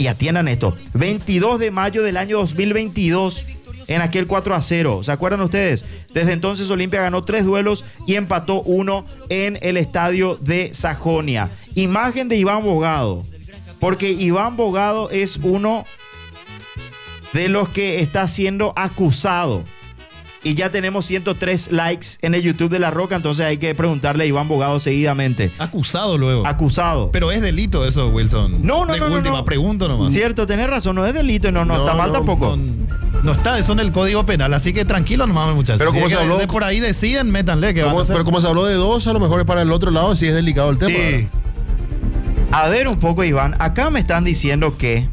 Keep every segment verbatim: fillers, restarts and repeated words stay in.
y atiendan esto, veintidós de mayo del año dos mil veintidós, en aquel cuatro a cero. ¿Se acuerdan ustedes? Desde entonces Olimpia ganó tres duelos y empató uno en el estadio de Sajonia. Imagen de Iván Bogado, porque Iván Bogado es uno de los que está siendo acusado. Y ya tenemos ciento tres likes en el YouTube de La Roca, entonces hay que preguntarle a Iván Bogado seguidamente. Acusado luego. Acusado. Pero es delito eso, Wilson. No, no, de no, no. última, no. pregunto nomás. Cierto, tenés razón, no es delito y no, no, no está mal no, tampoco. No, no está, eso en el Código Penal, así que tranquilo nomás, muchachos. Pero si como es se que habló- de por ahí deciden, métanle que van a Como- hacer. pero como se habló de dos, a lo mejor es para el otro lado, sí es delicado el tema. Sí. ¿verdad? A ver un poco, Iván, acá me están diciendo que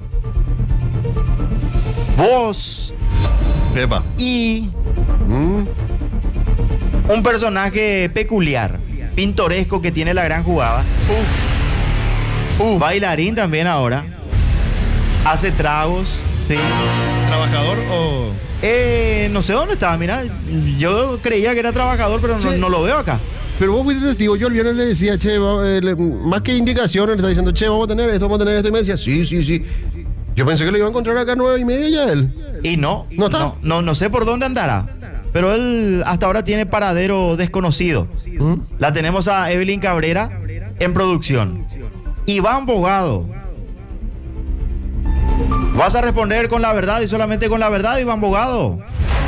vos Epa. y Mm. un personaje peculiar, pintoresco que tiene la gran jugada. Bailarín también ahora. Hace tragos. Sí. ¿Trabajador o...? Eh, no sé dónde estaba, mira. Yo creía que era trabajador, pero no, Sí. no lo veo acá. Pero vos fuiste testigo, yo el viernes le decía, che, va- eh, le- más que indicaciones, le está diciendo, che, vamos a tener esto, vamos a tener esto, y me decía, sí, sí, sí. Yo pensé que lo iba a encontrar acá a nueve y media ya él. Y no, ¿No está? no, no, no sé por dónde andará. Pero él hasta ahora tiene paradero desconocido. La tenemos a Evelyn Cabrera en producción. Iván Bogado. ¿Vas a responder con la verdad y solamente con la verdad, Iván Bogado?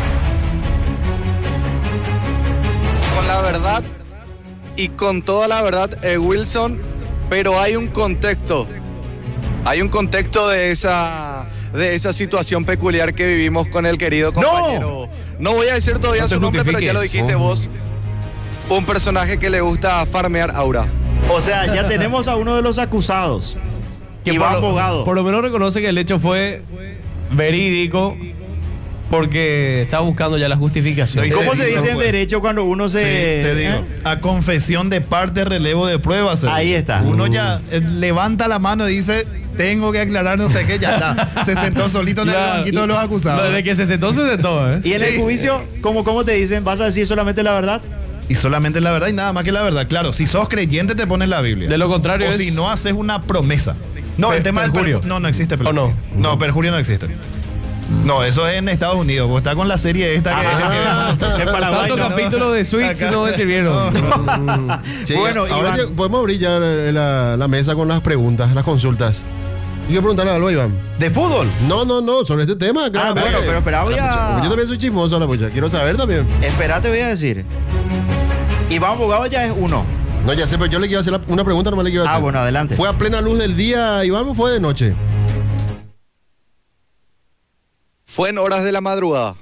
Con la verdad y con toda la verdad, eh, Wilson, pero hay un contexto. Hay un contexto de esa, de esa situación peculiar que vivimos con el querido compañero. No, voy a decir todavía No te su nombre, pero ya lo justifiques. dijiste vos. Un personaje que le gusta farmear aura. O sea, ya tenemos a uno de los acusados. Que Iván por lo, Bogado. por lo menos reconoce que el hecho fue verídico porque está buscando ya la justificación. Lo ¿Cómo se se dice, dice en pues. derecho cuando uno se... Sí, te digo. ¿eh? A confesión de parte, relevo de pruebas. Ahí está. Uno ya eh, levanta la mano y dice, tengo que aclarar no sé qué, ya está. Se sentó solito en el Claro. banquito de los acusados. Desde que se sentó, se sentó, ¿eh? Y en el Sí. juicio, ¿cómo, ¿cómo te dicen? ¿Vas a decir solamente la verdad? Y solamente la verdad y nada más que la verdad. Claro, si sos creyente te pones la Biblia. De lo contrario o es- si no haces una promesa. No, Per- el tema del perjurio. perjurio. No, no existe ¿O perjurio. no? No, perjurio no existe. No, eso es en Estados Unidos. Vos estás con la serie esta que... Ah, que- en Paraguay Tantos no. capítulos de Switch Acá- no me sirvieron. No. Sí, Bueno, ahora Iván. ya podemos abrir ya la, la- la mesa con las preguntas, las consultas. Yo quiero preguntarle algo, Iván. ¿De fútbol? No, no, no, sobre este tema, Ah, claramente. bueno, pero espera, voy La pucha, a... porque yo también soy chismoso, la pucha. Quiero saber también. Espera, te voy a decir. Iván Bogado ya es uno. No, ya sé, pero yo le quiero hacer la- una pregunta, no le quiero hacer. Ah, bueno, adelante. ¿Fue a plena luz del día, Iván, o fue de noche? Fue en horas de la madrugada.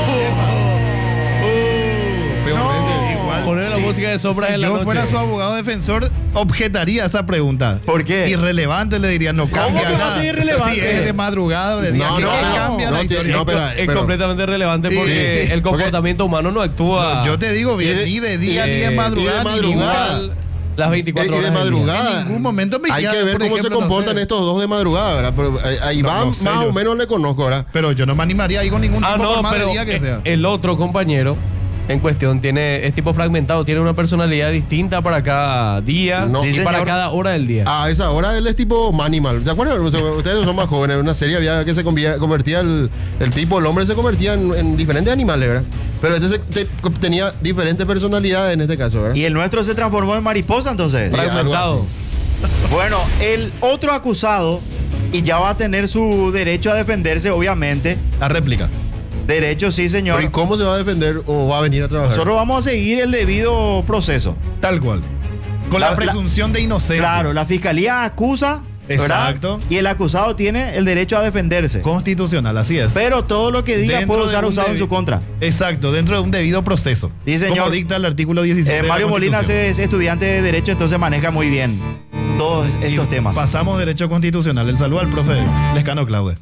Peormente, igual. Poner la música de sombras Si en la yo noche. fuera su abogado defensor, objetaría esa pregunta. ¿Por qué? Irrelevante, le diría, no cambia que va a nada. ser irrelevante? Si es de madrugada, decía, No, ¿qué no, no, cambia no, la tiene- historia? no, pero- es completamente relevante Sí, porque sí. el comportamiento humano no actúa. No, yo te digo, bien, Y de- ni de día, y ni de- de madrugada, y de ni madrugada. igual. las veinticuatro Y horas. de del día. madrugada. En ningún momento me Hay queda, que ver por cómo ejemplo, se no comportan sé. estos dos de madrugada, ¿verdad? Pero a, a Iván no sé más yo. o menos le conozco, ¿verdad? Pero yo no me animaría ahí con ningún Ah, tipo por no, más pero de día que eh, sea. el otro compañero en cuestión tiene es tipo fragmentado, tiene una personalidad distinta para cada día No. y Sí, para señor. cada hora del día. A esa hora él es tipo Manimal. ¿Te acuerdas? O sea, ustedes son más jóvenes. En una serie había que se convía- convertía el, el tipo, el hombre se convertía en, en diferentes animales, ¿verdad? Pero este se- te- tenía diferentes personalidades en este caso, ¿verdad? Y el nuestro se transformó en mariposa, entonces. Sí, algo Fragmentado. así. Bueno, el otro acusado, y ya va a tener su derecho a defenderse, obviamente. La réplica. Derecho, sí, señor. Pero ¿y cómo se va a defender o va a venir a trabajar? Nosotros vamos a seguir el debido proceso. Tal cual. Con La- la, presunción de inocencia. Claro, la fiscalía acusa, ¿verdad? Exacto. Y el acusado tiene el derecho a defenderse. Constitucional, así es. Pero todo lo que diga Dentro puede de ser un usado en debi- su contra. Exacto, dentro de un debido proceso. Sí, señor. Como dicta el artículo dieciséis. Eh, de la Mario Molina Constitución. es estudiante de Derecho, entonces maneja muy bien todos estos Y temas. Pasamos derecho constitucional. El saludo al profe Lescano Claude.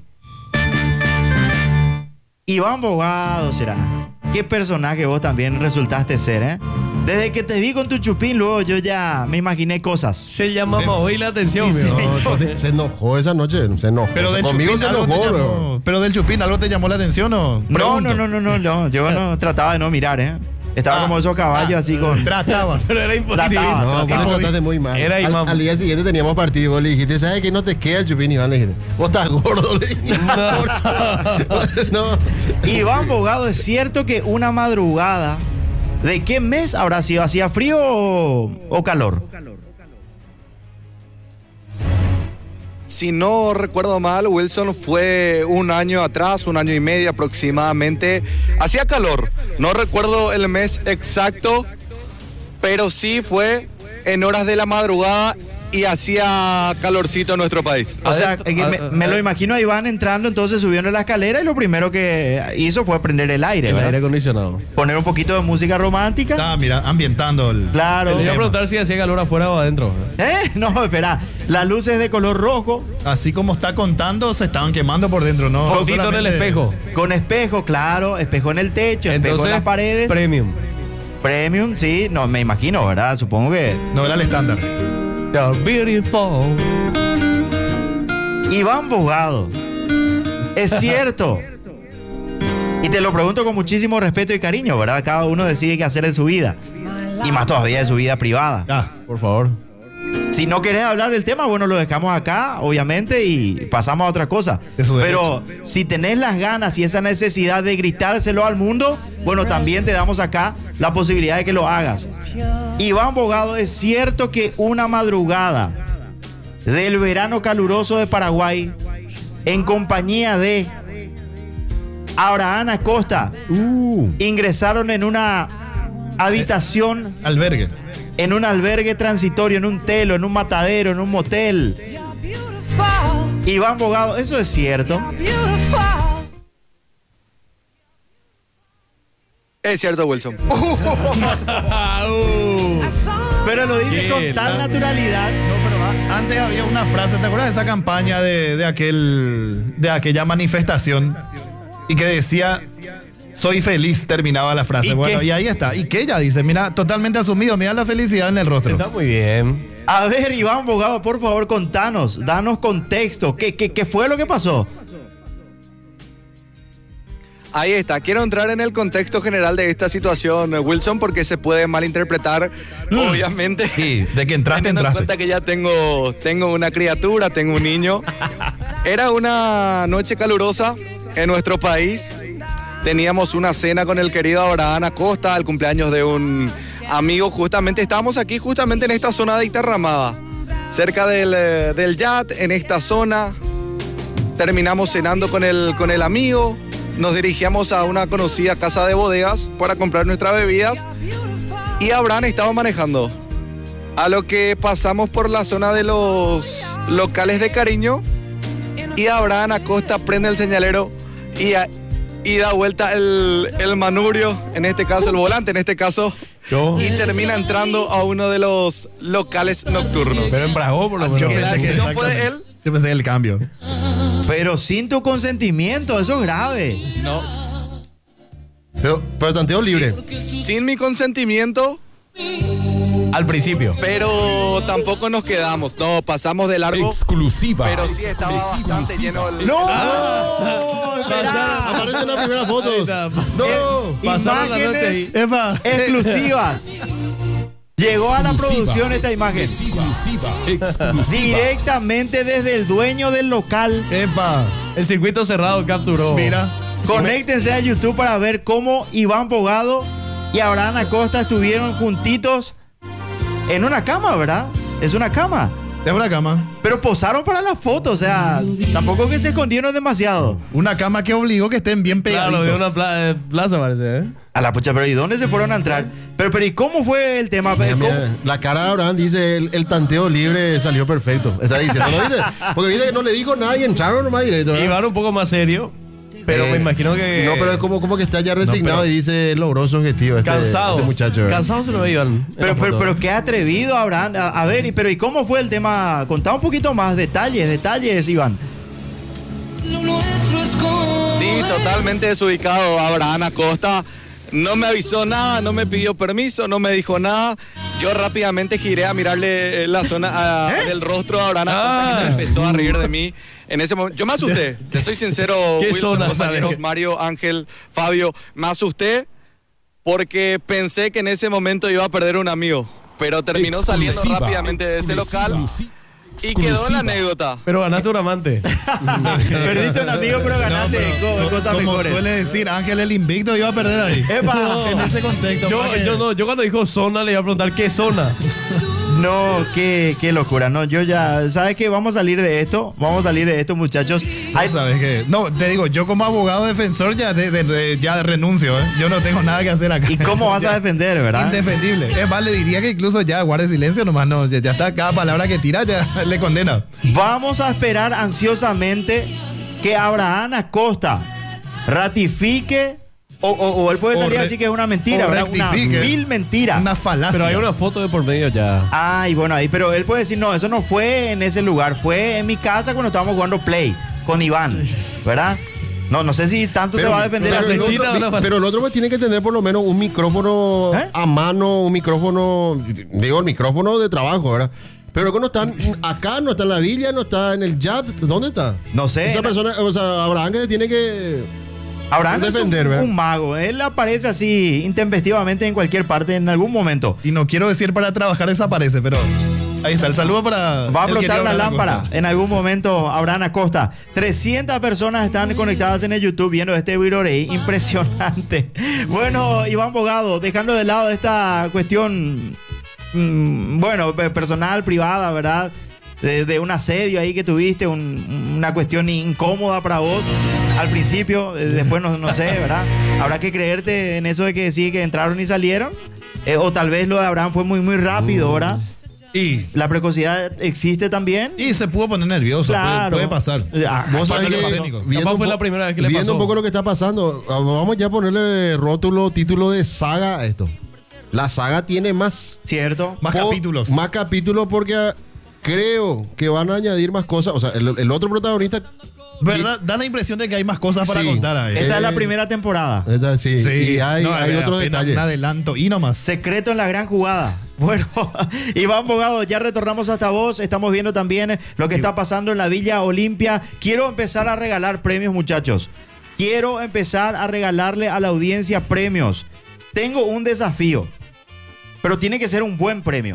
Iván Bogado será. Qué personaje vos también resultaste ser, ¿eh? Desde que te vi con tu chupín, luego yo ya me imaginé cosas. Se llamaba hoy la atención, Sí, mío. señor. No, te- se enojó esa noche, se enojó. Pero del Conmigo Chupín se algo te enojó, bro. llamó, pero del Chupín algo te llamó la atención o No, no, no, no, no, no. Yo no trataba de no mirar, ¿eh? Estaba Ah, como esos caballos así con... Tratabas. Pero era imposible. Trataba. No, vos Y le podí- trataste muy mal. Era al, imam. al día siguiente teníamos partido y vos le dijiste, ¿sabes qué? No te queda el chupín, Iván. Le dijiste, vos estás gordo. Le dije. No. Iván Bogado, ¿es cierto que una madrugada, ¿de qué mes habrá sido? ¿Hacía frío o, o calor? Si no recuerdo mal, Wilson, fue un año atrás, un año y medio aproximadamente. Hacía calor, no recuerdo el mes exacto, pero sí fue en horas de la madrugada y hacía calorcito en nuestro país. O sea, Adentro- es que me, a- a- me lo imagino a Iván entrando, entonces subiendo en la escalera y lo primero que hizo fue prender el aire, El ¿verdad? aire acondicionado. Poner un poquito de música romántica. Estaba, mira, ambientando el. Claro. Le iba a tema. preguntar si hacía calor afuera o adentro. ¿Eh? No, espera. La luz es de color rojo, Así como está contando, se estaban quemando por dentro, ¿no? Fotito en el solamente- espejo. con espejo, claro, espejo en el techo, espejo Entonces, en las paredes. premium. Premium, sí, no, me imagino, ¿verdad? Supongo que... No era el estándar. You're beautiful. Iván Bogado, es cierto. Y te lo pregunto con muchísimo respeto y cariño, ¿verdad? Cada uno decide qué hacer en su vida. Y más todavía de su vida privada. Ah, Por favor. Si no querés hablar del tema, bueno, lo dejamos acá, obviamente, y pasamos a otra cosa. Es su Pero si tenés las ganas y esa necesidad de gritárselo al mundo, bueno, también te damos acá la posibilidad de que lo hagas. Iván Bogado, es cierto que una madrugada del verano caluroso de Paraguay, en compañía de Abraham Acosta, Uh, ingresaron en una habitación, albergue. en un albergue transitorio, en un telo, en un matadero, en un motel. Iván Bogado, ¿eso es cierto? Es cierto, Wilson. Pero lo dice Qué con tal la- naturalidad. No, pero a- antes había una frase, ¿te acuerdas de esa campaña de, de aquel de aquella manifestación? Y que decía, soy feliz, terminaba la frase. ¿Y Bueno, qué? y ahí está. ¿Y qué ella dice? Mira, totalmente asumido, mira la felicidad en el rostro. Está muy bien. A ver, Iván Bogado, por favor, contanos, danos contexto. ¿Qué, qué, qué fue lo que pasó? Ahí está. Quiero entrar en el contexto general de esta situación, Wilson, porque se puede malinterpretar, obviamente. Sí, de que entraste, Teniendo en entraste. cuenta que ya tengo, tengo una criatura, tengo un niño. Era una noche calurosa en nuestro país. Teníamos una cena con el querido Abraham Acosta, el cumpleaños de un amigo. Justamente estábamos aquí, justamente en esta zona de Iterramada, cerca del, eh, del Yat, en esta zona. Terminamos cenando con el, con el amigo. Nos dirigíamos a una conocida casa de bodegas para comprar nuestras bebidas. Y Abraham estaba manejando. A lo que pasamos por la zona de los locales de cariño. Y Abraham Acosta prende el señalero y, a- y da vuelta el, el manubrio, en este caso el volante, en este caso. Yo. Y termina entrando a uno de los locales nocturnos. Pero embragó por lo Así menos. que la Pensé que decisión fue de exactamente. él. Yo pensé que el cambio. Pero sin tu consentimiento, eso es grave. pero, pero tanteo libre. Sin mi consentimiento, Al principio. pero tampoco nos quedamos. No, pasamos de largo. Exclusiva. Pero sí estaba bastante lleno el... ¡No! Ah. Esperá. Aparece en las primeras fotos. No. Pasaron la noche ahí. Imágenes Epa. exclusivas. Llegó a la producción esta imagen. Exclusiva. Exclusiva. Directamente desde el dueño del local. Epa. El circuito cerrado capturó. Mira. Conéctense a YouTube para ver cómo Iván Bogado y Abraham Acosta estuvieron juntitos en una cama, ¿verdad? Es una cama. Es una cama. Pero posaron para la foto, o sea, tampoco que se escondieron demasiado. Una cama que obligó que estén bien Claro, pegaditos. vio una pla- eh, plaza, parece, ¿eh? A la pucha, pero ¿y dónde se fueron a entrar? Pero, pero ¿y cómo fue el tema? Mira, ¿Cómo? mira, la cara de Abraham dice, el, el tanteo libre salió perfecto. Está diciendo, ¿no viste? Porque viste que no le dijo nada y entraron nomás directo, ¿verdad? Iván un poco más serio, pero Eh, me imagino que... No, pero es como, como que está ya resignado pero- y dice logró su objetivo este, Cansado. este muchacho. ¿verdad? Cansado se lo ve Iván. en Pero, la pero, foto. pero qué atrevido, Abraham. A, a ver, y- pero ¿y cómo fue el tema? Contá un poquito más, detalles, detalles, Iván. Sí, totalmente desubicado. Abraham Acosta no me avisó nada, no me pidió permiso, no me dijo nada. Yo rápidamente giré a mirarle la zona a- del rostro de Abraham Acosta, que se Ah. empezó a reír de mí. En ese momento, yo me asusté, te soy sincero, ¿Qué Wilson, zona? compañeros, ¿Sabes? Mario, Ángel, Fabio, me asusté porque pensé que en ese momento iba a perder un amigo, pero terminó saliendo Exclusiva, rápidamente de ese local exclusi- y quedó la exclusiva. anécdota. Pero ganaste un amante. Perdiste un amigo, pero ganaste No, pero, co- cosas como mejores. suele decir Ángel el invicto, iba a perder ahí. ¡Epa! En ese contexto. Yo, para que- yo, no, yo cuando dijo zona le iba a preguntar qué zona. No, qué, qué locura. No, yo ya, ¿sabes qué? Vamos a salir de esto. Vamos a salir de esto, muchachos. Vos Hay- sabés que- no, te digo, yo como abogado defensor ya, de- de- de- ya renuncio, ¿eh? Yo no tengo nada que hacer acá. ¿Y cómo vas a Ya, defender, verdad? Indefendible. Es más, le diría que incluso ya guarde silencio nomás, no, ya, ya está, cada palabra que tira ya le condena. Vamos a esperar ansiosamente que Abraham Acosta ratifique o, o- o él puede O salir re- así que es una mentira, o ¿verdad? Una rectifique. vil mentira. Una falacia. Pero hay una foto de por medio ya. Ay, bueno, ahí, pero él puede decir, no, eso no fue en ese lugar, fue en mi casa cuando estábamos jugando Play con Iván, ¿verdad? No, no sé si tanto se va a defender pero así. el otro- China, una fal- pero el otro pues tiene que tener por lo menos un micrófono ¿Eh? a mano, un micrófono, digo, el micrófono de trabajo, ¿verdad? Pero que no están acá, no está en la villa, no está en el chat, ¿dónde está? No sé. Esa persona, o sea, Abraham que se tiene que... Abraham defender, es un, ¿verdad? un mago, él aparece así intempestivamente en cualquier parte en algún momento. Y no quiero decir para trabajar desaparece, pero ahí está, el saludo para... Va a el explotar querido una Abraham lámpara Acosta. en algún momento, Abraham Acosta. trescientas personas están conectadas en el YouTube viendo este video ahí. Impresionante. Bueno, Iván Bogado, dejando de lado esta cuestión, mm, bueno, pe- personal, privada, ¿verdad? De, de un asedio ahí que tuviste, un- una cuestión incómoda para vos al principio, eh, después no, no sé, ¿verdad? Habrá que creerte en eso de que sí, que entraron y salieron. Eh, o tal vez lo de Abraham fue muy, muy rápido, ¿verdad? Y, La precocidad existe también. y se pudo poner nervioso, Claro. puede, puede pasar. Ah, Vos sabés aparte que, le pasó, Nico. viendo Capaz un fue po- la primera vez que le viendo pasó. un poco lo que está pasando, ah, vamos ya a ponerle rótulo, título de saga a esto. La saga tiene más. ¿Cierto? Más po- capítulos. Más capítulos porque ah, creo que van a añadir más cosas. O sea, el, el otro protagonista... ¿Verdad? Da la impresión de que hay más cosas para Sí. contar ahí. Esta es la Eh, primera temporada. Esta- sí, y hay, no, hay eh, otros apenas detalles. un adelanto y nomás. Secreto en la gran jugada. Bueno, Iván Bogado, ya retornamos hasta vos. Estamos viendo también lo que está pasando en la Villa Olimpia. Quiero empezar a regalar premios, muchachos. Quiero empezar a regalarle a la audiencia premios. Tengo un desafío, pero tiene que ser un buen premio.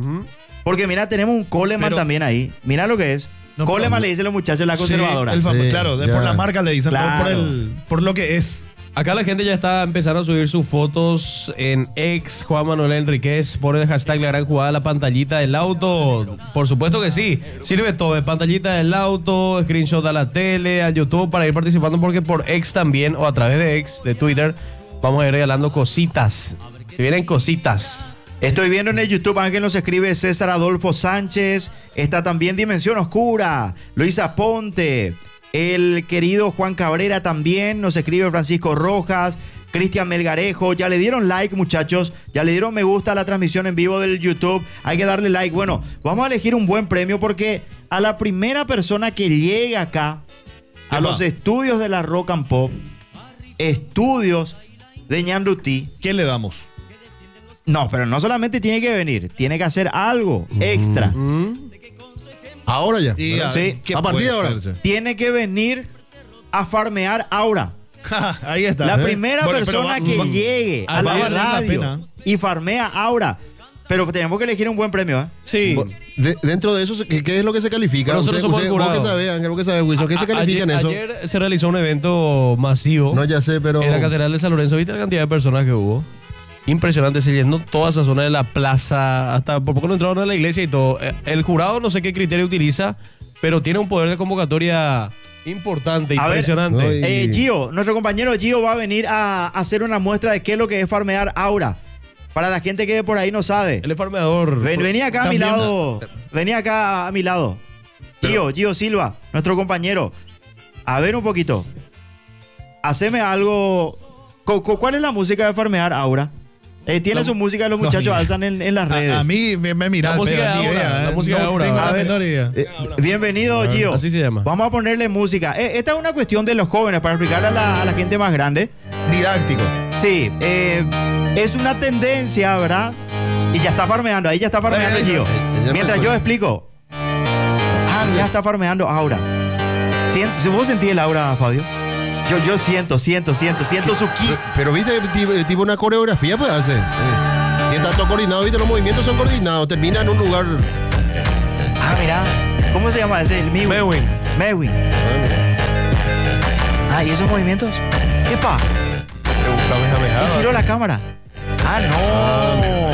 Porque mira, tenemos un Coleman Pero- también ahí. Mira lo que es. No, Coleman pero- le dice a los muchachos la conservadora. Sí, el famo- Sí, claro, de- ya. por la marca le dicen, por- por, Claro. el, por lo que es. Acá la gente ya está empezando a subir sus fotos en ex Juan Manuel Enríquez. Pone el hashtag la gran jugada, la pantallita del auto. Por supuesto que sí. Sirve todo. eh, Pantallita del auto, screenshot a la tele, al YouTube para ir participando porque por ex también o a través de ex, de Twitter, vamos a ir regalando cositas. Se vienen cositas. Estoy viendo en el YouTube, Ángel nos escribe César Adolfo Sánchez, está también Dimensión Oscura, Luisa Ponte, el querido Juan Cabrera también, nos escribe Francisco Rojas, Cristian Melgarejo, ya le dieron like muchachos, ya le dieron me gusta a la transmisión en vivo del YouTube, hay que darle like. Bueno, vamos a elegir un buen premio porque a la primera persona que llegue acá, a Epa. los estudios de la Rock and Pop, estudios de Ñandutí, ¿Qué le damos? no, pero no solamente tiene que venir, tiene que hacer algo extra. Ahora ya. Sí, ¿verdad? Sí. ¿qué A partir de puede ahora. hacerse? Tiene que venir a farmear Aura. Ja, ahí está. La ¿eh? primera Bueno, pero persona va- que va- llegue ah, a va a la valer la radio pena. y farmea Aura. Pero tenemos que elegir un buen premio, ¿eh? Sí. De- dentro de eso, ¿qué, qué es lo que se califica? Nosotros Usted- somos usted- el vos jurado. que sabés, Ángel, vos que sabés, Wilson, ¿qué se A- califica en ayer, eso? ayer se realizó un evento masivo No, ya sé, pero... en la Catedral de San Lorenzo. ¿Viste la cantidad de personas que hubo? Impresionante, se llenó toda esa zona de la plaza, hasta por poco no entraron a la iglesia y todo. Eh, El jurado no sé qué criterio utiliza, pero tiene un poder de convocatoria importante, A ver, impresionante. no, y- Eh, Gio, nuestro compañero Gio va a venir a hacer una muestra de qué es lo que es farmear Aura. Para la gente que por ahí no sabe. Él es farmeador. Ven, vení acá a mi También- lado. Vení acá a mi lado. Gio, Gio Silva, nuestro compañero. A ver un poquito. Haceme algo. cu- cu- ¿Cuál es la música de farmear Aura? Eh, tiene La- su música que los no, muchachos ni idea. alzan en, en las redes. A, a mí me, me mira La el música pedo, de ni Aura, idea, la ¿eh? música no de Aura. tengo A la ver. menor idea. Eh, bienvenido, Gio. Así se llama. Vamos a ponerle música. Eh, esta es una cuestión de los jóvenes para explicarle a la, a la gente más grande. Didáctico. Sí, eh, es una tendencia, ¿verdad? Y ya está farmeando, ahí ya está farmeando Eh, Gio. eh, ya Mientras empezó. yo explico. Ah, ya está farmeando Aura. Sient- si vos sentís el aura, Fabio. Yo, yo siento, siento, siento, siento su ki. Pero, pero viste, tipo, tipo una coreografía pues hace. Sí. Y está todo coordinado, viste, los movimientos son coordinados. Termina en un lugar. Ah, mira. ¿Cómo se llama ese? El Mewin. Mewin. Mewin. Ah, ¿y esos movimientos? ¡Epa! Y tiró la cámara. Ah, no.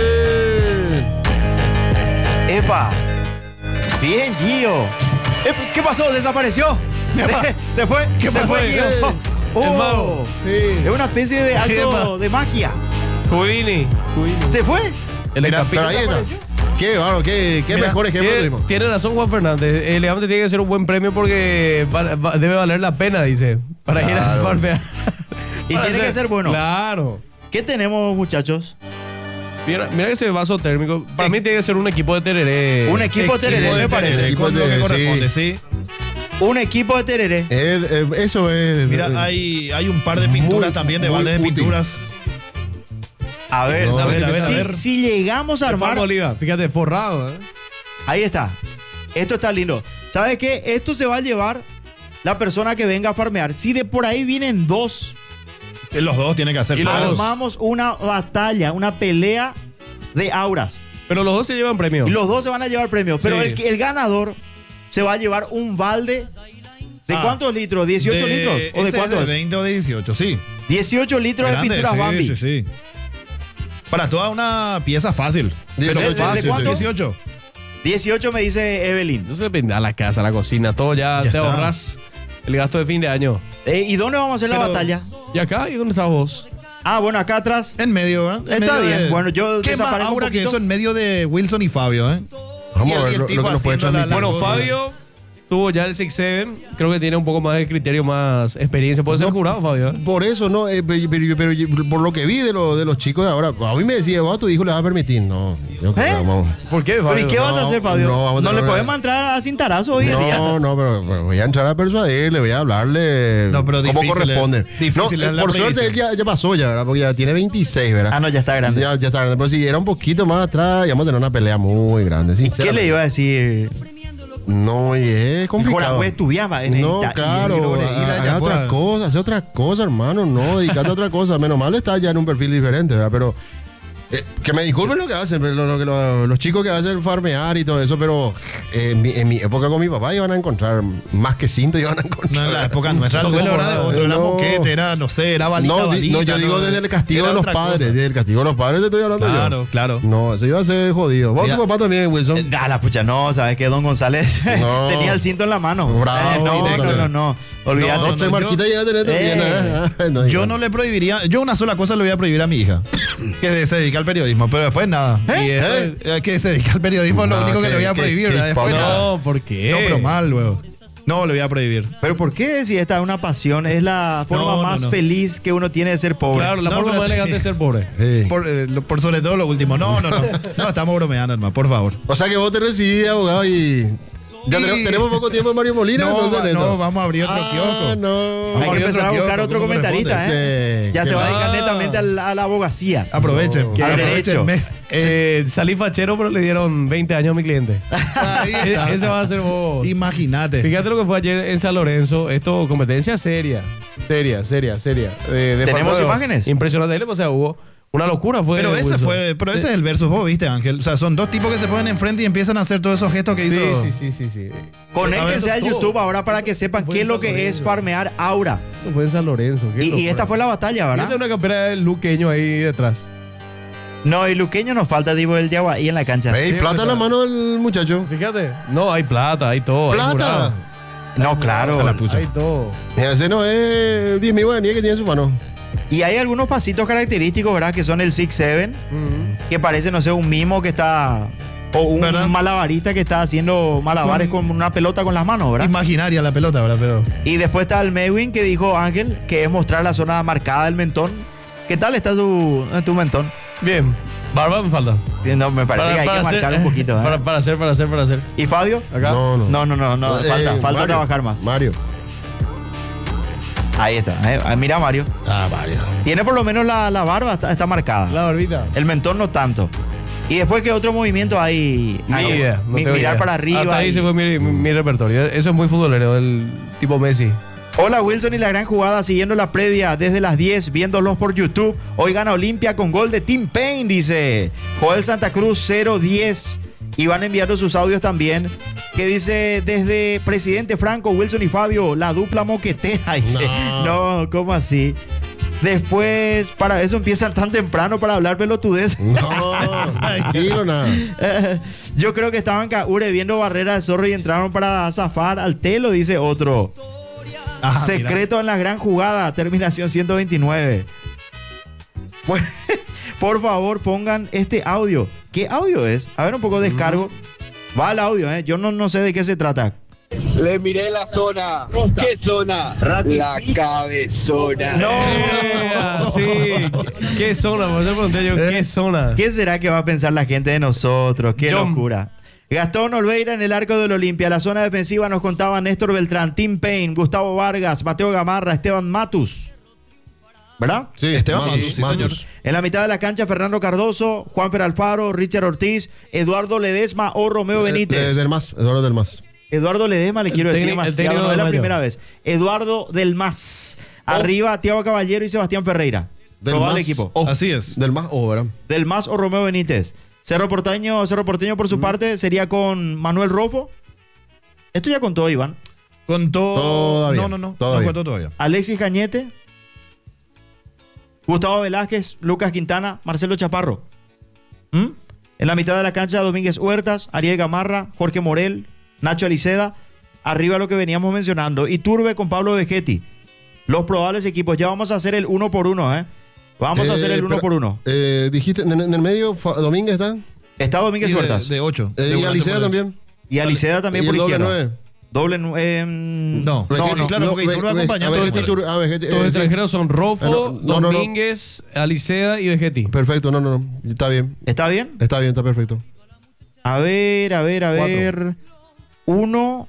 Eh. ¡Epa! Bien, Gio. Ep, ¿Qué pasó? ¿Desapareció? ¿Se fue? ¿Qué ¿Se pasó? fue, Gio? Eh, Oh, el mago. es una especie de acto Gema. de magia. Houdini. Houdini. ¿Se fue? El Mira, escapista. Pero ahí está. Qué bárbaro, qué, qué Mira, mejor ejemplo Tiene, tuvimos. tiene razón Juan Fernández. El Levante tiene que ser un buen premio porque va- va- debe valer la pena, dice. Para ir a Claro. farmear. Y Para tiene que ser bueno. Claro. ¿Qué tenemos, muchachos? Mira, mira ese vaso térmico. Para mí tiene que ser un equipo de tereré. Un equipo de tereré, Equipo me de parece. tereré, con lo que Sí. corresponde, sí. Un equipo de tereré. Eh, eh, eso es. Mira, eh, hay, hay un par de pinturas Muy- también, de muy baldes de útil. pinturas. A ver, No, a ver, a ver, a si, ver. si llegamos a De armar. Juan Bolívar. Fíjate, forrado. ¿eh? Ahí está. Esto está lindo. ¿Sabes qué? Esto se va a llevar la persona que venga a farmear. Si de por ahí vienen dos, Eh, Los dos tienen que hacer Y los pagos. dos. armamos una batalla, una pelea de auras. Pero los dos se llevan premio. Y los dos se van a llevar premios. Pero Sí. el, que- el ganador se va a llevar un balde. ¿De Ah, cuántos litros? ¿dieciocho De- litros? ¿O de ese es cuántos? de veinte o de dieciocho, sí. dieciocho litros de Grande, pinturas sí, Bambi. Sí, sí. Para toda una pieza fácil. Pero ¿De- de- de fácil. cuánto? dieciocho. dieciocho me dice Evelyn. Entonces depende a la casa, a la cocina, todo ya, Ya te está. ahorras el gasto de fin de año. Eh, ¿Y dónde vamos a hacer la Pero- batalla? ¿Y acá? ¿Y dónde estás vos? Ah, bueno, acá atrás. En medio, ¿verdad? En Está medio bien. de- Bueno, yo ¿Qué más desaparezco un aura que poquito? eso en medio de Wilson y Fabio, eh? Vamos Y el- a y ver el lo, lo tipo que nos puede haciendo la- transmitir. la- Bueno, cosa. Fabio tuvo ya el Six Seven. Creo que tiene un poco más de criterio, más experiencia. Puede ser jurado, Fabio. ¿eh? Por eso, no, eh, pero, pero- pero por lo que vi de, lo- de los chicos de ahora, a mí me decía, vos a tu hijo le vas a permitir. No, yo creo que ¿Eh? vamos. ¿Por qué, Fabio? ¿Pero y qué vas a no, hacer, Fabio? no, No, vamos a le tener- podemos entrar a cintarazo hoy en día. No, no, pero, pero voy a entrar a persuadirle, voy a hablarle No, pero cómo difícil corresponde. es- difícil No, es la por suerte prohibición. él ya, ya pasó ya, ¿verdad? Porque ya tiene veintiséis, ¿verdad? Ah, no, ya está grande. Ya, ya está grande, pero si era un poquito más atrás, íbamos a tener una pelea muy grande, ¿Qué sinceramente. le iba a decir? No, y es complicado. Ahora, pues estudiaba en No, esta- y- claro, y luego le- haga ya, ya, otra pues. cosa, hace otra cosa, hermano, no, dedicate a otra cosa. Menos mal está ya en un perfil diferente, ¿verdad? Pero eh, que me disculpen lo que hacen, pero lo, lo que lo- los chicos que hacen farmear y todo eso, pero eh, en, mi, en mi época con mi papá iban a encontrar más que cinta, iban a encontrar. No, en la época nuestra, el Son duelo como- era de otro, era no. moquete, era, no sé, era balita, No, di- balita. no, yo digo desde el castigo era de los otra padres, cosa. desde el castigo de los padres te estoy hablando Claro, yo. claro. No, eso iba a ser jodido. Vos, Mira. tu papá también, Wilson. Ah, la pucha, no, ¿sabes qué? Don González No. tenía el cinto en la mano. Bravo, Eh, no, no, González. no, no. Olvídate. No, Dos, tres no, yo- marquitas llega a tener también, Eh. ¿eh? No, Yo igual. no le prohibiría, yo una sola cosa le voy a prohibir a mi hija, que se dedica al periodismo, pero después nada. ¿Eh? Y esto- eh, que se dedica al periodismo es lo No, único que que- le voy a que- prohibir, que ¿verdad? Después hispanos. nada. No, ¿por qué? No, pero mal, luego. No, le voy a prohibir. Pero ¿por qué si esta es una pasión? Es la forma No, no, más no. feliz que uno tiene de ser pobre. Claro, la No, forma pero- más elegante de ser pobre. Sí. Por, eh, lo- por sobre todo lo último. No, no, no. No, estamos bromeando, hermano, por favor. O sea que vos te recibís de abogado y. Ya Y- tenemos, tenemos poco tiempo en Mario Molina. No, entonces, va- Neto. no, vamos a abrir otro Ah, kiosco. no. Vamos Hay que abrir empezar a otro buscar kiosco, otro ¿cómo comentarista, ¿eh? Sí, Ya qué se va a dedicar mal. netamente a la, a la abogacía. Aprovechen. ¿Qué? Al derecho. aprovechenme. Eh, salí fachero, pero le dieron veinte años a mi cliente. Ahí está. E- Ese va a ser vos. Imagínate. Fíjate lo que fue ayer en San Lorenzo. Esto, competencia seria. Seria, seria, seria. Eh, de ¿Tenemos farmacéutico. imágenes? Impresionante. O sea, hubo una locura. Fue Pero ese Wilson. fue, pero ese es el versus vos, ¿viste, Ángel? O sea, son dos tipos que se ponen enfrente y empiezan a hacer todos esos gestos que Sí, hizo. sí, sí, sí, sí. Conéctense A al ver, todo. YouTube ahora para que sepan Fue qué es en lo San que es Lorenzo. farmear aura. Esto fue en San Lorenzo. qué Y, y locura. esta fue la batalla, Fíjate ¿verdad? una campera de luqueño ahí detrás. No, y Luqueño nos falta, digo, el Yagua ahí en la cancha. Ey, Sí, plata en la pues, mano del muchacho. Fíjate. No, hay plata, hay todo. hay ¡Plata! jurado. No, claro. A la pucha. Hay todo. Mira, ese no es diez mil guaraníes que tiene en su mano. Y hay algunos pasitos característicos, ¿verdad? Que son el six seven, Mm. que parece, no sé, un mimo que está... O un ¿Verdad? malabarista que está haciendo malabares con una pelota con las manos, ¿verdad? Imaginaria la pelota, ¿verdad? Pero. Y después está el Mewin que dijo Ángel, que es mostrar la zona marcada del mentón. ¿Qué tal está tu, tu mentón? Bien. Barba me falta. Sí, no, me parece que hay que hacer- marcar un poquito. ¿eh? Para, para hacer, para hacer, para hacer. ¿Y Fabio? Acá. No, no. No, no, no, no, Eh, falta, falta Mario, trabajar más. Mario. Ahí está, eh, ah, mira Mario. Ah, Mario. Tiene por lo menos la, la barba, está, está marcada. La barbita. El mentón no tanto. Y después, ¿qué otro movimiento hay? Ni Hay- idea. no mi- tengo mirar idea. para arriba. Hasta ahí y- se fue mi, mi- mi repertorio. Eso es muy futbolero, del tipo Messi. Hola Wilson y la gran jugada, siguiendo la previa desde las diez, viéndolos por YouTube. Hoy gana Olimpia con gol de Tim Payne, dice Joel Santa Cruz cero diez. Y van enviando sus audios también. Que dice desde Presidente Franco, Wilson y Fabio, la dupla moquetera. Dice, no, no ¿cómo así? Después, para eso empiezan tan temprano para hablar pelotudez. No, tranquilo, nada. Yo creo que estaban Caure viendo barrera de zorro y entraron para zafar al telo, dice otro. Ah, Secreto mira. en la gran jugada, terminación ciento veintinueve. Bueno, por favor, pongan este audio. ¿Qué audio es? A ver, un poco descargo. Va el audio, ¿eh? Yo no, no sé de qué se trata. Le miré la zona. ¿Qué zona? La cabezona. No. Eh, sí. ¿Qué zona? Por eso pregunté yo, ¿qué zona? ¿Qué será que va a pensar la gente de nosotros? ¡Qué John. locura! Gastón Olveira en el arco del Olimpia. La zona defensiva nos contaba Néstor Beltrán, Tim Payne, Gustavo Vargas, Mateo Gamarra, Esteban Matus. ¿Verdad? Sí, Esteban Matus, Matus, sí, Matus. señor. En la mitad de la cancha, Fernando Cardoso, Juanfer Alfaro, Richard Ortiz, Eduardo Ledesma o Romeo Benítez. Eh, eh, del Mas, Eduardo del Mas. Eduardo Ledesma, le El quiero decir técnico- el demasiado, técnico no de es la Mayo. primera vez. Eduardo del Mas. Arriba, Thiago Caballero y Sebastián Ferreira. Del Probable Mas equipo. o- Así es. Del Mas o, ¿verdad? Del Mas o Romeo Benítez. Cerro Porteño, Cerro Porteño por su parte sería con Manuel Rofo. Esto ya contó Iván. Con todo. Todavía, No, no, no. todavía. No cuento todavía. Alexis Cañete, Gustavo Velázquez, Lucas Quintana, Marcelo Chaparro. ¿Mm? En la mitad de la cancha, Domínguez Huertas, Ariel Gamarra, Jorge Morel, Nacho Aliceda. Arriba lo que veníamos mencionando. Iturbe con Pablo Vegetti. Los probables equipos. Ya vamos a hacer el uno por uno, ¿eh? Vamos a Eh, hacer el uno pero- por uno. Eh, dijiste, en, en el medio, Fa- Domínguez está. Está Domínguez Y de, Huertas. de ocho. Eh, De y volante Alicea por también. Y Aliceda también ¿Y por el doble izquierda. nueve? Doble nueve. em, No. no, Vegetti, no. claro, porque Iturbe Ve- ve- acompaña a todo Vegetti, el Iturbe- ah, Vegetti, Los eh, sí. extranjeros son Rofo, Ah, no, no, no, no. Domínguez, Aliceda y Vegetti. Perfecto, no, no, no. Está bien. ¿Está bien? Está bien, está perfecto. A ver, a ver, a Cuatro. ver. Uno,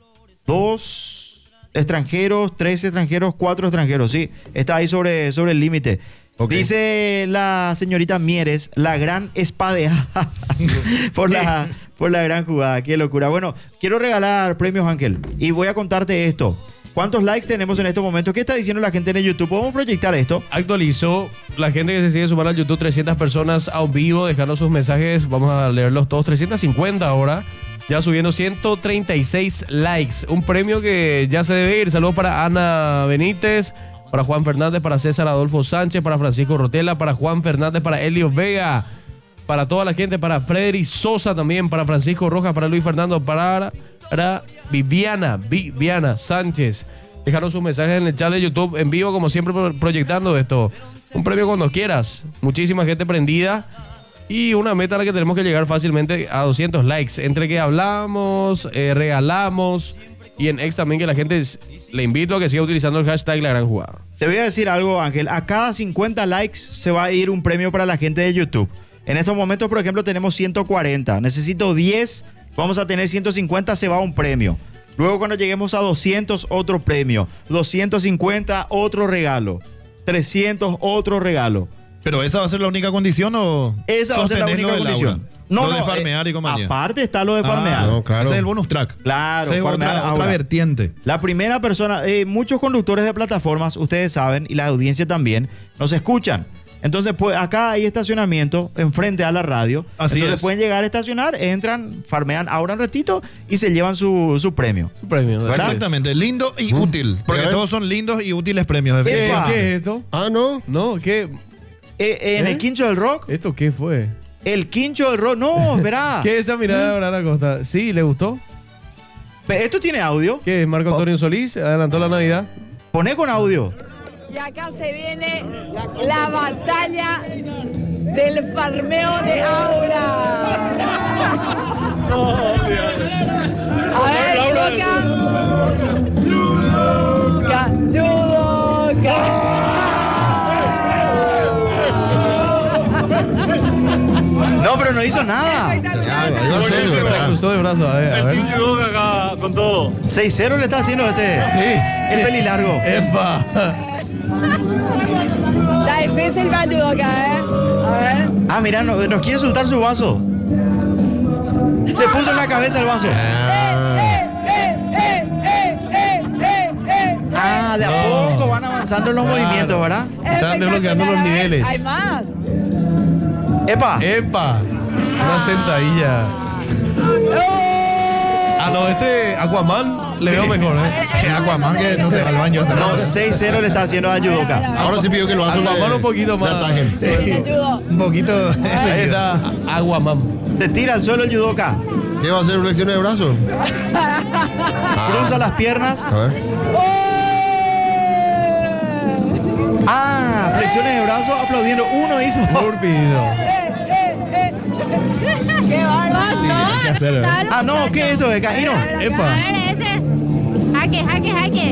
dos extranjeros, tres extranjeros, cuatro extranjeros. Sí, está ahí sobre, sobre el límite. Ok. Dice la señorita Mieres, la gran espadeada por la, por la gran jugada. Qué locura. Bueno, quiero regalar premios, Ángel. Y voy a contarte esto. ¿Cuántos likes tenemos en estos momentos? ¿Qué está diciendo la gente en el YouTube? ¿Podemos proyectar esto? Actualizó la gente que se sigue sumando al YouTube, trescientas personas a vivo dejando sus mensajes. Vamos a leerlos todos, trescientos cincuenta ahora. Ya subiendo ciento treinta y seis likes. Un premio que ya se debe ir. Saludos para Ana Benítez, para Juan Fernández, para César Adolfo Sánchez, para Francisco Rotela, para Juan Fernández, para Elio Vega, para toda la gente, para Frederick Sosa también, para Francisco Rojas, para Luis Fernando, para, para Viviana, Viviana Sánchez. Dejaron sus mensajes en el chat de YouTube en vivo, como siempre, pro- proyectando esto. Un premio cuando quieras. Muchísima gente prendida. Y una meta a la que tenemos que llegar fácilmente a doscientos likes. Entre que hablamos, eh, regalamos. Y en X también que la gente es- le invito a que siga utilizando el hashtag La Gran Jugada. Te voy a decir algo, Ángel. A cada cincuenta likes se va a ir un premio para la gente de YouTube. En estos momentos, por ejemplo, tenemos ciento cuarenta. Necesito diez. Vamos a tener ciento cincuenta, se va un premio. Luego, cuando lleguemos a doscientos, otro premio. doscientos cincuenta, otro regalo. trescientos, otro regalo. ¿Pero esa va a ser la única condición o Esa va a ser la sostenés única lo del condición. aula? No, Lo no, de farmear eh, y compañía. Aparte está lo de Ah, farmear. no, claro. Ese es el bonus track. Claro, Esa es farmear otra, otra ahora. vertiente. La primera persona, eh, muchos conductores de plataformas, ustedes saben, y la audiencia también, nos escuchan. Entonces, pues acá hay estacionamiento enfrente a la radio. Así Entonces es. pueden llegar a estacionar, entran, farmean ahora un ratito y se llevan su, su premio. Su premio. ¿Verdad? Exactamente, lindo y útil. Porque ¿Ya ves? todos son lindos y útiles premios. ¿Qué, definitivamente. Epa. qué es esto? Ah, no. No, ¿qué? Eh, eh, en ¿Eh? el quincho del rock, ¿Esto qué fue? el quincho del rock, no, verá. ¿Qué es esa mirada de Abraham Acosta? Sí, ¿le gustó? Esto tiene audio. ¿Qué es Marco Antonio Solís? Adelantó la Navidad. Poné con audio. Y acá se viene la batalla del farmeo de Aura. A ver, Yudoka. Yudoka. No, pero no hizo nada. Ya, ahí va a ser, Se ¿verdad? cruzó de brazos, a ver, a ver. seis cero le está haciendo este. Sí. El pelilargo. ¡Epa! Está difícil para el Yudoka, ¿eh? A ver. Ah, mira, no- nos quiere soltar su vaso. Se puso en la cabeza el vaso. ¡Eh, eh, eh, eh, eh, eh, eh! Ah, avanzando en los Claro. movimientos, ¿verdad? Están desbloqueando los Espectacular, a ver, niveles. Hay más. ¡Epa! ¡Epa! Una sentadilla. A lo de este Aquaman le veo mejor, ¿eh? Que Aquaman que no se va al baño hace No, rato. seis cero le está haciendo a Yudoka. Ahora sí pido que lo hagan. Aquaman un poquito más. ataquen. Sí, Ayudo. un poquito. Eso Ahí ayuda. está Aquaman. Se tira al suelo el Yudoka. ¿Qué va a hacer? ¿Flexiones de brazo? Cruza las piernas. A ver. Ah, flexiones de brazo aplaudiendo. Uno hizo. Turpido. ¡Qué bárbaro! Hay que hacer, ¿eh? Ah, no, ¿qué es esto de Caíno? Epa. A ver, ese. Jaque, jaque, jaque.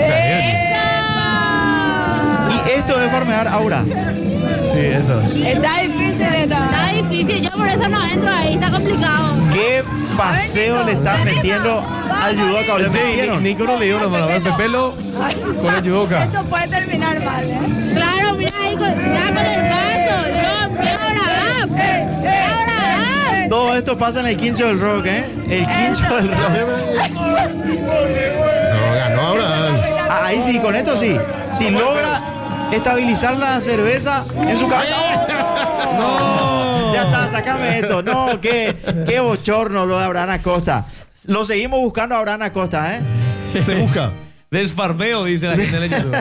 Y esto es farmear aura. Sí, eso. Está difícil esto. Está difícil, yo por eso no entro ahí, está complicado. ¿Qué paseo le están metiendo al Yudoka? ¿O le Che, metieron? Nico no le dio una mano. A ver, Pepelo con el Yudoka. Esto puede terminar mal, ¿eh? Claro, mira ahí con, mira con el brazo. Yo, mira Abraham. Mira Abraham. Todo esto pasa en el quincho del rock, ¿eh? El quincho del rock. No, ganó ahora. Ah, ahí sí, con esto sí. Si logra estabilizar la cerveza en su cabeza. ¡No! Ya está, sácame esto. No, qué, qué bochorno lo de Abraham Acosta. Lo seguimos buscando a Abraham Acosta, ¿eh? Se busca. Desfarmeo, dice la gente de YouTube.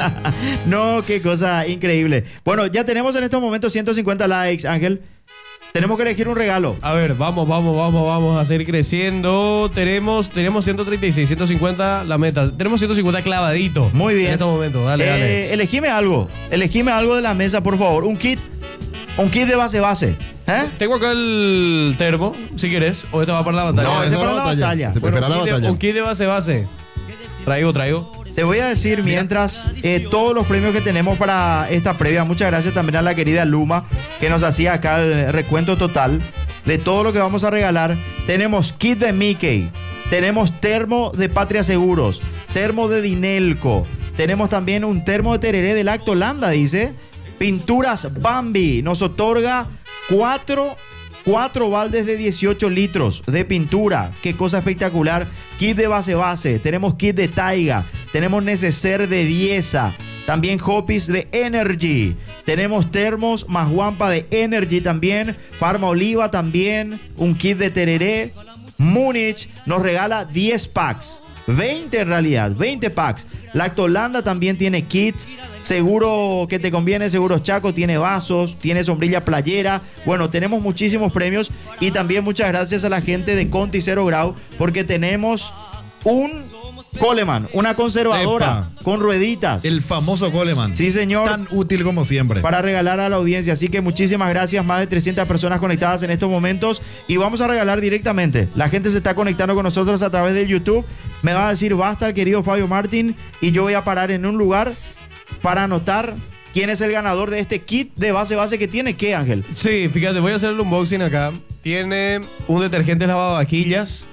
No, qué cosa increíble. Bueno, ya tenemos en estos momentos ciento cincuenta likes, Ángel. Tenemos que elegir un regalo. A ver, vamos, vamos, vamos, vamos a seguir creciendo. Tenemos, tenemos ciento treinta y seis, ciento cincuenta la meta. Tenemos ciento cincuenta clavadito. Muy bien. En estos momentos, dale, Eh, dale. Elegime algo. Elegime algo de la mesa, por favor. Un kit. Un kit de base base. ¿Eh? Tengo acá el termo, si quieres, o este va para la batalla. No, ese esa es para la la batalla. batalla. Te Bueno, prepara la un kit de- batalla. un kit de base base. Traigo, traigo. Te voy a decir mientras eh, todos los premios que tenemos para esta previa. Muchas gracias también a la querida Luma que nos hacía acá el recuento total de todo lo que vamos a regalar. Tenemos kit de Mickey, tenemos termo de Patria Seguros, termo de Dinelco, tenemos también un termo de Tereré de Lactolanda, dice. Pinturas Bambi nos otorga cuatro Cuatro baldes de dieciocho litros de pintura. Qué cosa espectacular. Kit de base base. Tenemos kit de Taiga. Tenemos neceser de Dieza. También Hopis de Energy. Tenemos termos más guampa de Energy también. Farma Oliva también. Un kit de Tereré. Múnich nos regala diez packs. veinte en realidad. veinte packs. Lactolanda también tiene kits. Seguro que te conviene, Seguros Chaco tiene vasos, tiene sombrilla playera. Bueno, tenemos muchísimos premios y también muchas gracias a la gente de Conti Zero Grau porque tenemos un Coleman, una conservadora Epa. con rueditas. El famoso Coleman. Sí, señor. Tan útil como siempre. Para regalar a la audiencia. Así que muchísimas gracias. Más de trescientas personas conectadas en estos momentos. Y vamos a regalar directamente. La gente se está conectando con nosotros a través de YouTube. Me va a decir basta el querido Fabio Martín. Y yo voy a parar en un lugar para anotar quién es el ganador de este kit de base base que tiene. ¿Qué, Ángel? Sí, fíjate, voy a hacer el unboxing acá. Tiene un detergente lavavajillas.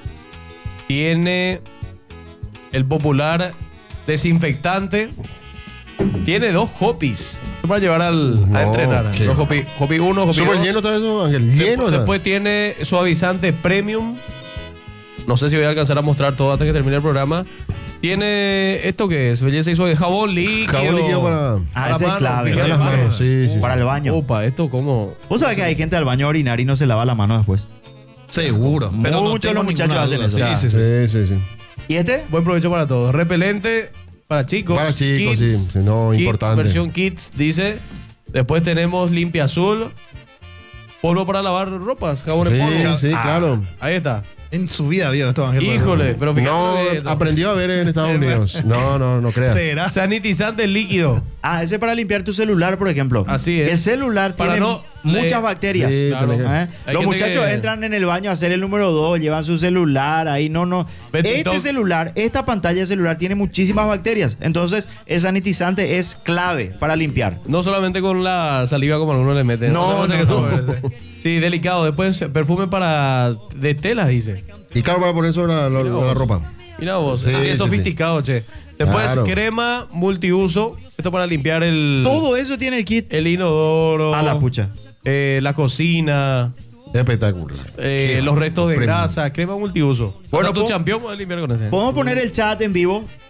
Tiene el popular desinfectante. Tiene dos Hopis. Para llevar al, a No, entrenar. qué- Dos Hopi, Hopi uno, Hopi Súper dos. lleno está eso, Ángel. Lleno Después, está. después tiene suavizante premium. No sé si voy a alcanzar a mostrar todo antes que termine el programa. Tiene esto que es belleza y suave, jabón líquido. Jabón líquido para- Ah, la ese es mano, clave. fíjate, Para las manos, sí, sí. Para el baño. Opa, esto como. ¿Vos sabés que hay gente al baño a orinar y no se lava la mano después? Seguro. Pero no Muchos tengo los muchachos ninguna hacen duda. eso. Sí, sí, sí. Sí, sí, sí. ¿Y este? Buen provecho para todos. Repelente para chicos. Para chicos, Kids, sí, sí, no, Kids, importante. Versión Kids, dice. Después tenemos limpia azul. Polvo para lavar ropas, jabón en polvo. Sí, sí, Ah, claro. Ahí está. En su vida vio esto, Ángel. Híjole, pero fíjate. No, que- aprendió a ver en Estados Unidos. No, no, no creas. ¿Será? Sanitizante líquido. Ah, ese es para limpiar tu celular, por ejemplo. Así es. El celular Para tiene no muchas le- bacterias. Sí, Claro. tenés que- ¿Eh? Hay Los gente muchachos que- entran en el baño a hacer el número dos, llevan su celular, ahí no, no. Ve TikTok. Este celular, esta pantalla de celular tiene muchísimas bacterias. Entonces, el sanitizante es clave para limpiar. No solamente con la saliva como algunos le meten. No, Otra cosa no, que no. eso merece. Sí, delicado. Después, perfume para. de telas, dice. Y claro, para poner sobre la, la- Mira la vos. ropa. Mira vos, Sí, así es sí, sofisticado, che. Después, Claro. crema multiuso. Esto para limpiar el. Todo eso tiene el kit. El inodoro. A la pucha. eh, la cocina. Espectacular. eh, Qué los restos de premio. grasa. Crema multiuso. Bueno, Bueno, tu po- campeón puedes limpiar con este. Podemos poner el chat en vivo.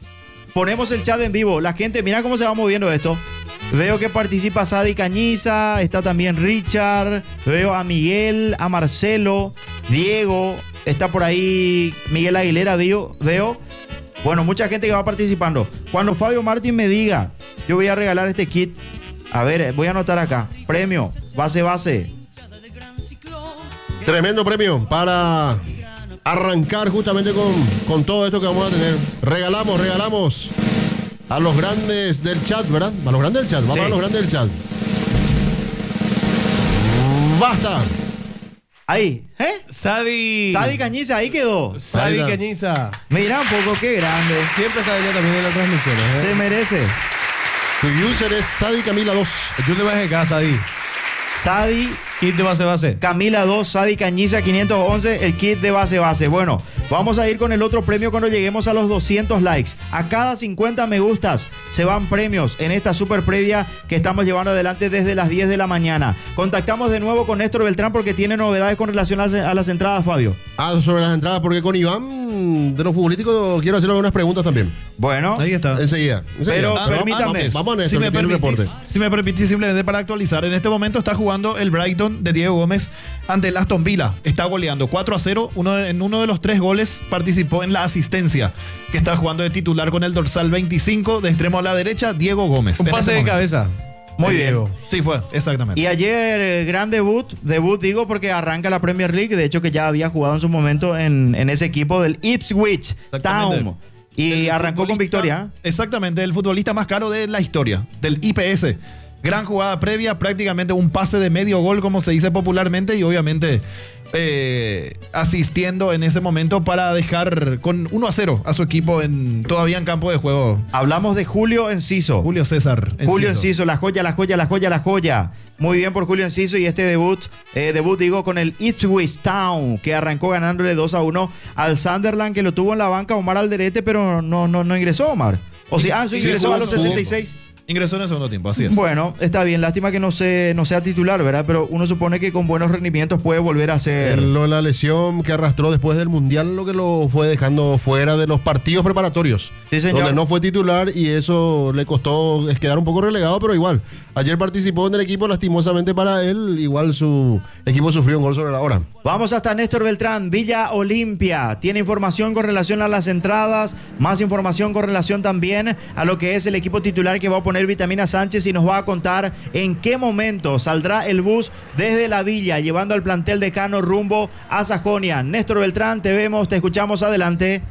ponemos el chat en vivo. La gente, mira cómo se va moviendo esto. Veo que participa Sadi Cañiza, está también Richard, veo a Miguel, a Marcelo, Diego, está por ahí Miguel Aguilera, veo, veo. Bueno, mucha gente que va participando. Cuando Fabio Martín me diga, yo voy a regalar este kit. A ver, voy a anotar acá. Premio, base, base. Tremendo premio para arrancar justamente con, con todo esto que vamos a tener. Regalamos, regalamos a los grandes del chat, ¿verdad? A los grandes del chat, vamos Sí. a los grandes del chat. Basta. Ahí, ¿eh? Sadi. Sadi Cañiza, ahí quedó. Sadi Ahí está. Cañiza. Mira un poco, qué grande. Siempre está ella también en las transmisiones. ¿eh? Se merece. Tu user es Sadi Camila dos. Yo te voy a dejar, Sadi. Sadi Kit de base base. Camila dos, Sadi Cañiza quinientos once, el kit de base base. Bueno, vamos a ir con el otro premio cuando lleguemos a los doscientos likes. A cada cincuenta me gustas se van premios en esta super previa que estamos llevando adelante desde las diez de la mañana. Contactamos de nuevo con Néstor Beltrán porque tiene novedades con relación a las, a las entradas, Fabio. Ah, sobre las entradas, porque con Iván de los futbolísticos quiero hacerle algunas preguntas también. Bueno, Ahí está. Enseguida. enseguida. pero Ah, permítame. Vamos, vamos a Néstor, Si me, que tiene un permitís, reporte. si me permitís, simplemente para actualizar, en este momento está jugando el Brighton de Diego Gómez ante el Aston Villa. Está goleando cuatro a cero. Uno de- en uno de los tres goles participó en la asistencia, que está jugando de titular con el dorsal veinticinco, de extremo a la derecha, Diego Gómez. Un En pase este de momento. cabeza. Muy de bien. Diego. Sí, fue, exactamente. Y ayer, eh, gran debut, debut digo porque arranca la Premier League, de hecho que ya había jugado en su momento en, en ese equipo del Ipswich Exactamente. Town. Y El arrancó con futbolista- victoria. Exactamente, el futbolista más caro de la historia, del I P S. Gran jugada previa, prácticamente un pase de medio gol, como se dice popularmente, y obviamente eh, asistiendo en ese momento para dejar con uno a cero a su equipo en, todavía en campo de juego. Hablamos de Julio Enciso. Julio César. Julio Enciso, la joya, la joya, la joya, la joya. Muy bien por Julio Enciso y este debut, eh, debut digo, con el Ipswich Town, que arrancó ganándole dos a uno al Sunderland, que lo tuvo en la banca Omar Alderete, pero no, no, no ingresó Omar. O sea, ah, sí, Sí, ingresó jugó a los su sesenta y seis. Ingresó en el segundo tiempo, así es. Bueno, está bien, lástima que no, se, no sea titular, ¿verdad? Pero uno supone que con buenos rendimientos puede volver a ser... El- lo de la lesión que arrastró después del Mundial, lo que lo fue dejando fuera de los partidos preparatorios. Sí, señor. Donde no fue titular y eso le costó es quedar un poco relegado, pero igual. Ayer participó en el equipo, lastimosamente para él, igual su equipo sufrió un gol sobre la hora. Vamos hasta Néstor Beltrán, Villa Olimpia. Tiene información con relación a las entradas, más información con relación también a lo que es el equipo titular que va a poner Vitamina Sánchez y nos va a contar en qué momento saldrá el bus desde la Villa, llevando al plantel decano rumbo a Sajonia. Néstor Beltrán, te vemos, te escuchamos, adelante.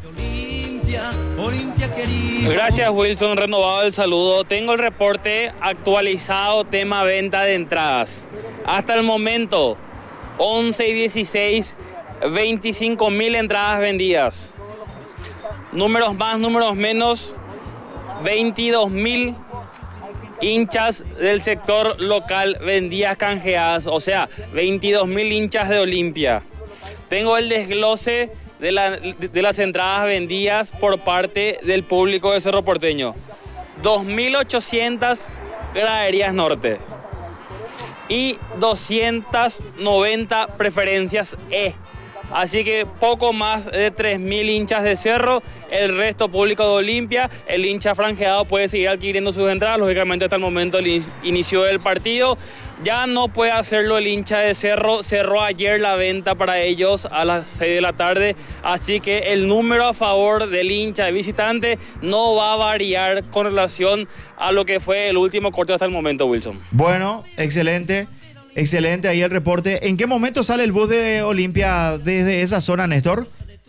Gracias, Wilson, renovado el saludo. Tengo el reporte actualizado, tema venta de entradas. Hasta el momento, once y dieciséis, veinticinco mil entradas vendidas. Números más, números menos, veintidós mil hinchas del sector local vendidas canjeadas, o sea, veintidós mil hinchas de Olimpia. Tengo el desglose de, la, de las entradas vendidas por parte del público de Cerro Porteño. dos mil ochocientas graderías norte y doscientas noventa preferencias E. Así que poco más de tres mil hinchas de Cerro, el resto público de Olimpia. El hincha franjeado puede seguir adquiriendo sus entradas, lógicamente hasta el momento del in- inicio del partido. Ya no puede hacerlo el hincha de Cerro, cerró ayer la venta para ellos a las seis de la tarde, así que el número a favor del hincha de visitante no va a variar con relación a lo que fue el último corte hasta el momento, Wilson. Bueno, excelente. Excelente ahí el reporte. ¿En qué momento sale el bus de Olimpia desde esa zona, Néstor?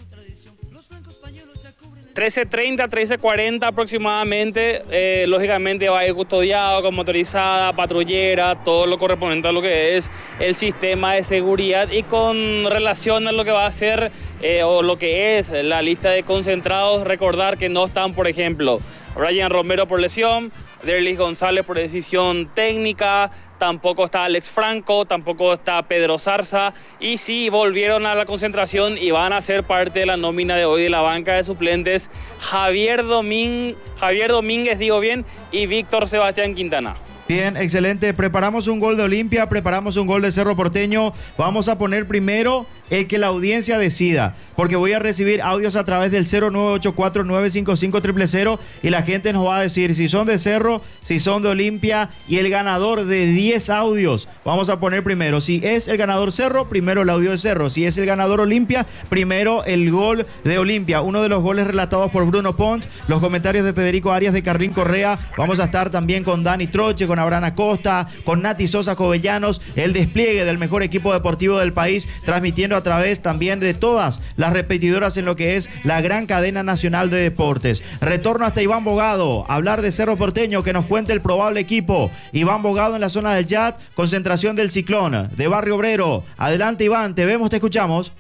trece treinta, trece cuarenta aproximadamente, eh, lógicamente va a ir custodiado con motorizada, patrullera, todo lo correspondiente a lo que es el sistema de seguridad y con relación a lo que va a ser eh, o lo que es la lista de concentrados, recordar que no están, por ejemplo, Brian Romero por lesión, Derlis González por decisión técnica, tampoco está Alex Franco, tampoco está Pedro Zarza, y sí volvieron a la concentración y van a ser parte de la nómina de hoy de la banca de suplentes Javier, Domín, Javier Domínguez, digo bien, y Víctor Sebastián Quintana. Bien, excelente. Preparamos un gol de Olimpia, preparamos un gol de Cerro Porteño. Vamos a poner primero el que la audiencia decida, porque voy a recibir audios a través del cero nueve ocho cuatro nueve cinco cinco cero cero cero y la gente nos va a decir si son de Cerro, si son de Olimpia, y el ganador de diez audios vamos a poner primero. Si es el ganador Cerro, primero el audio de Cerro. Si es el ganador Olimpia, primero el gol de Olimpia. Uno de los goles relatados por Bruno Pont, los comentarios de Federico Arias, de Carlín Correa. Vamos a estar también con Dani Troche, con Abraham Acosta, con Nati Sosa Covellanos, el despliegue del mejor equipo deportivo del país, transmitiendo a través también de todas las repetidoras en lo que es la gran cadena nacional de deportes. Retorno hasta Iván Bogado, hablar de Cerro Porteño, que nos cuente el probable equipo. Iván Bogado en la zona del Yat, concentración del Ciclón, de Barrio Obrero. Adelante, Iván, te vemos, te escuchamos.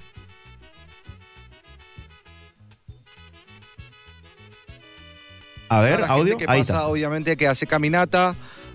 A ver, la audio, gente que ahí pasa, está. Obviamente, que hace caminata.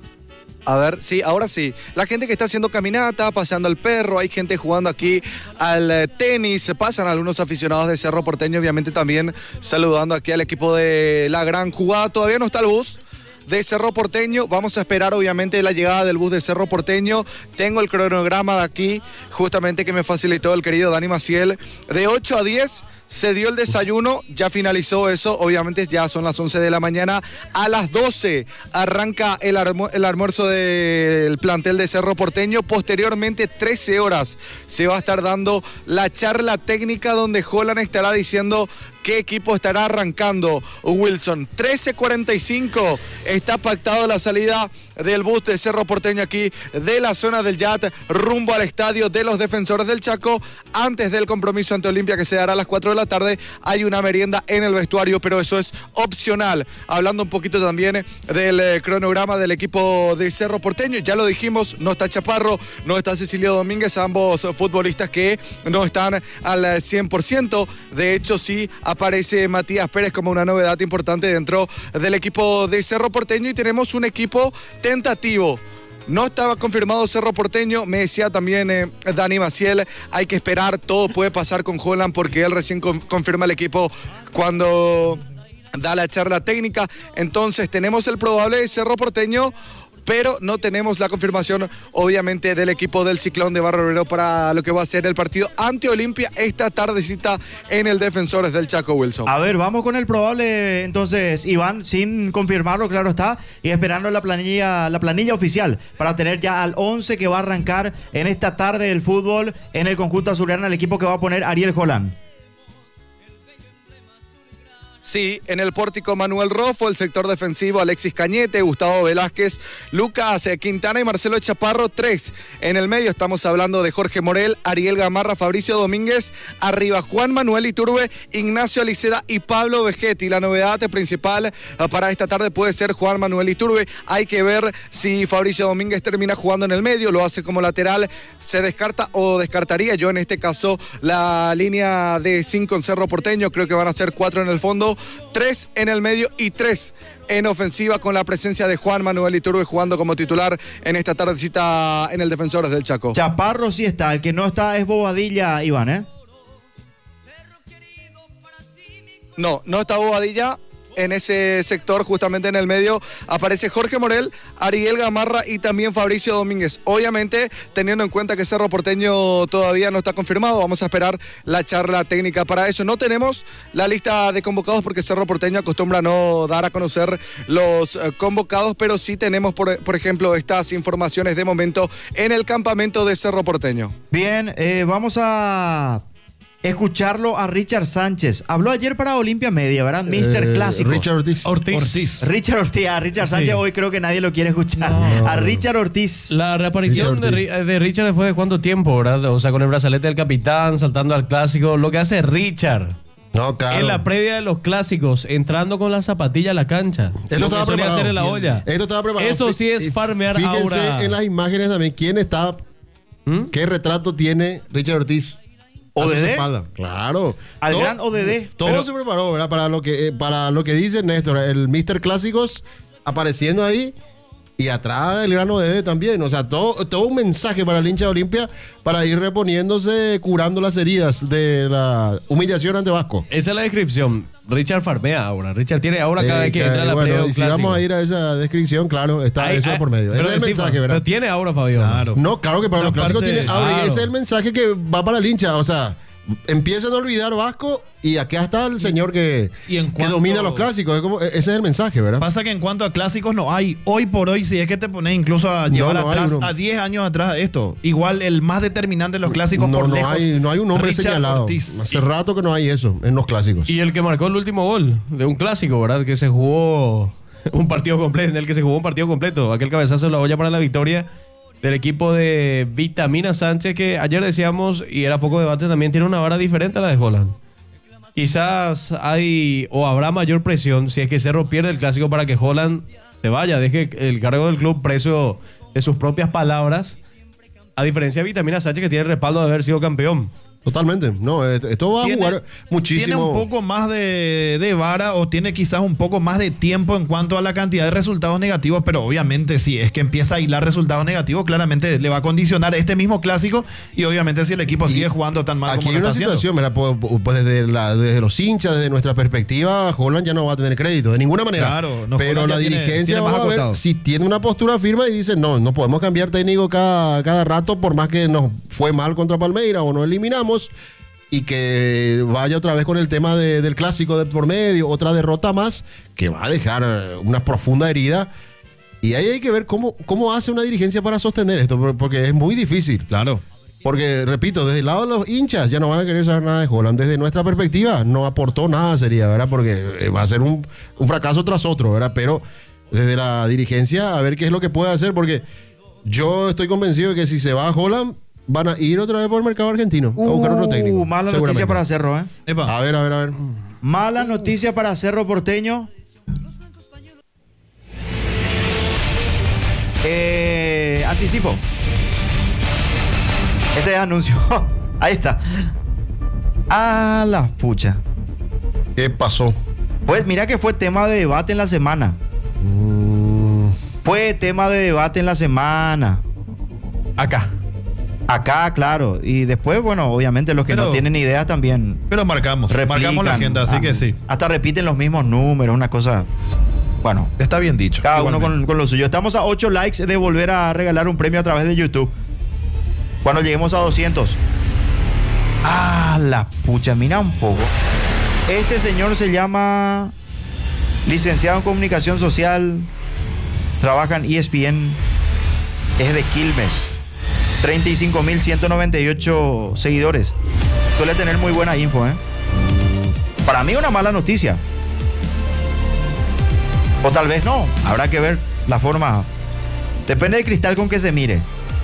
A ver, sí, ahora sí. La gente que está haciendo caminata, paseando al perro, hay gente jugando aquí al eh, tenis, pasan algunos aficionados de Cerro Porteño, obviamente también saludando aquí al equipo de la gran jugada. Todavía no está el bus de Cerro Porteño, vamos a esperar obviamente la llegada del bus de Cerro Porteño. Tengo el cronograma de aquí, justamente que me facilitó el querido Dani Maciel. De ocho a diez se dio el desayuno, ya finalizó eso, obviamente ya son las once de la mañana. A las doce arranca el, almu el almuerzo del plantel de Cerro Porteño. Posteriormente, trece horas, se va a estar dando la charla técnica donde Holland estará diciendo qué equipo estará arrancando. Wilson, trece cuarenta y cinco está pactado la salida del bus de Cerro Porteño aquí de la zona del Yat rumbo al estadio de los Defensores del Chaco. Antes del compromiso ante Olimpia, que se dará a las cuatro de la tarde, hay una merienda en el vestuario, pero eso es opcional. Hablando un poquito también del eh, cronograma del equipo de Cerro Porteño, ya lo dijimos, no está Chaparro, no está Cecilio Domínguez, ambos futbolistas que no están al cien por ciento. De hecho, sí aparece Matías Pérez como una novedad importante dentro del equipo de Cerro Porteño, y tenemos un equipo tentativo. No estaba confirmado Cerro Porteño, me decía también eh, Dani Maciel, hay que esperar, todo puede pasar con Holland porque él recién con, confirma el equipo cuando da la charla técnica. Entonces tenemos el probable de Cerro Porteño, pero no tenemos la confirmación, obviamente, del equipo del Ciclón de Barrio Obrero para lo que va a ser el partido ante Olimpia esta tardecita en el Defensores del Chaco, Wilson. A ver, vamos con el probable, entonces, Iván, sin confirmarlo, claro está, y esperando la planilla, la planilla oficial para tener ya al once que va a arrancar en esta tarde del fútbol en el conjunto azulgrana, el equipo que va a poner Ariel Holland. Sí, en el pórtico Manuel Rofo, el sector defensivo Alexis Cañete, Gustavo Velázquez, Lucas Quintana y Marcelo Chaparro, tres. En el medio estamos hablando de Jorge Morel, Ariel Gamarra, Fabricio Domínguez, arriba Juan Manuel Iturbe, Ignacio Aliceda y Pablo Vegetti. La novedad principal para esta tarde puede ser Juan Manuel Iturbe. Hay que ver si Fabricio Domínguez termina jugando en el medio, lo hace como lateral, se descarta o descartaría yo en este caso la línea de cinco en Cerro Porteño. Creo que van a ser cuatro en el fondo, tres en el medio y tres en ofensiva, con la presencia de Juan Manuel Iturbe jugando como titular en esta tardecita en el Defensores del Chaco. Chaparro sí está, el que no está es Bobadilla, Iván, ¿eh? No, no está Bobadilla. En ese sector, justamente en el medio, aparece Jorge Morel, Ariel Gamarra y también Fabricio Domínguez. Obviamente, teniendo en cuenta que Cerro Porteño todavía no está confirmado, vamos a esperar la charla técnica para eso. No tenemos la lista de convocados porque Cerro Porteño acostumbra no dar a conocer los eh, convocados, pero sí tenemos, por, por ejemplo, estas informaciones de momento en el campamento de Cerro Porteño. Bien, eh, vamos a escucharlo a Richard Sánchez. Habló ayer para Olimpia Media, ¿verdad? mister Eh, Clásico. Richard Ortiz. Ortiz. Ortiz. Richard Ortiz. A Richard Sánchez Sí. hoy creo que nadie lo quiere escuchar. No. A Richard Ortiz. La reaparición de, Richard Ri- de Richard después de cuánto tiempo, ¿verdad? O sea, con el brazalete del capitán, saltando al clásico. Lo que hace Richard No, claro. en la previa de los clásicos, entrando con la zapatilla a la cancha. Esto Lo estaba que solía preparado. hacer en la olla. Esto estaba preparado. Eso sí es Y farmear fíjense aura. en las imágenes también quién está, ¿Mm? qué retrato tiene Richard Ortiz. a su ¿O D D? espalda. Claro. Al Todo- gran O D D. Todo Pero- se preparó, ¿verdad? Para lo que, eh, para lo que dice Néstor, el mister Clásicos apareciendo ahí Y atrás el grano de también. O sea, todo, todo un mensaje para el hincha de Olimpia para ir reponiéndose, curando las heridas de la humillación ante Vasco. Esa es la descripción. Richard farmea ahora. Richard tiene ahora cada vez Eh, que entra a la bueno, previa de un y si clásico. vamos a ir a esa descripción, claro, está Ay, eso ay, por medio. Ese pero es el decimos, mensaje, ¿verdad? Pero tiene ahora, Fabio. Claro. No, claro que para los clásicos Aparte, tiene aura, y claro. ese es el mensaje que va para el hincha. O sea, empiecen a olvidar Vasco y acá está el señor que, Y en que cuanto- domina los clásicos. Es como- ese es el mensaje, ¿verdad? Pasa que en cuanto a clásicos no hay. Hoy por hoy, si es que te pones incluso a No, llevar no hay, atrás, bro. a diez años atrás de esto. Igual el más determinante de los clásicos No, por no lejos. hay, no hay un nombre Richard señalado. Ortiz. Hace rato que no hay eso en los clásicos. Y el que marcó el último gol de un clásico, ¿verdad? Que se jugó un partido completo, en el que se jugó un partido completo. Aquel cabezazo de la olla para la victoria del equipo de Vitamina Sánchez, que ayer decíamos, y era poco debate, también tiene una vara diferente a la de Holland. Quizás hay o habrá mayor presión si es que Cerro pierde el clásico para que Holland se vaya, deje el cargo del club preso de sus propias palabras, a diferencia de Vitamina Sánchez, que tiene el respaldo de haber sido campeón. Totalmente. No, eh, esto va a Tiene- jugar muchísimo. Tiene un poco más de, de vara o tiene quizás un poco más de tiempo en cuanto a la cantidad de resultados negativos, pero obviamente si es que empieza a hilar resultados negativos, claramente le va a condicionar este mismo clásico y obviamente si el equipo Y sigue jugando tan mal Aquí como hay lo una está haciendo. situación, ¿verdad? Pues, pues desde, la- desde los hinchas, desde nuestra perspectiva, Holland ya no va a tener crédito, de ninguna manera. Claro, no, Pero Holland la ya tiene- dirigencia tiene más va a ver acotado. si tiene una postura firme y dice, no, no podemos cambiar técnico cada, cada rato por más que nos fue mal contra Palmeiras o nos eliminamos, y que vaya otra vez con el tema de- del clásico de por medio, otra derrota más, que va a dejar eh, una profunda herida. Y ahí hay que ver cómo, cómo hace una dirigencia para sostener esto, por- porque es muy difícil. Claro. Porque, repito, desde el lado de los hinchas ya no van a querer saber nada de Holland. Desde nuestra perspectiva no aportó nada, sería, ¿verdad? Porque eh, va a ser un, un fracaso tras otro, ¿verdad? Pero desde la dirigencia a ver qué es lo que puede hacer, porque yo estoy convencido de que si se va a Holland, van a ir otra vez por el mercado argentino a buscar otro técnico. Uh, mala seguramente. noticia para Cerro, ¿eh? Epa. A ver, a ver, a ver. Mala noticia para Cerro Porteño. Eh, anticipo. Este es anuncio. Ahí está. A la pucha. ¿Qué pasó? Pues mira que fue tema de debate en la semana. Mm, Fue tema de debate en la semana. Acá. Acá, claro. Y después, bueno, obviamente los que Pero- no tienen idea también Pero marcamos. replican. Marcamos la agenda, así Ah, que sí. Hasta repiten los mismos números, una cosa. Bueno, Está bien dicho. cada uno igualmente. con, con lo suyo. Estamos a ocho likes de volver a regalar un premio a través de YouTube. Cuando lleguemos a doscientos. Ah, la pucha, mira un poco. Este señor se llama licenciado en comunicación social, trabaja en E S P N, es de Quilmes, treinta y cinco mil ciento noventa y ocho seguidores. Suele tener muy buena info, ¿eh? Para mí una mala noticia. O tal vez no, habrá que ver la forma. Depende del cristal con que se mire.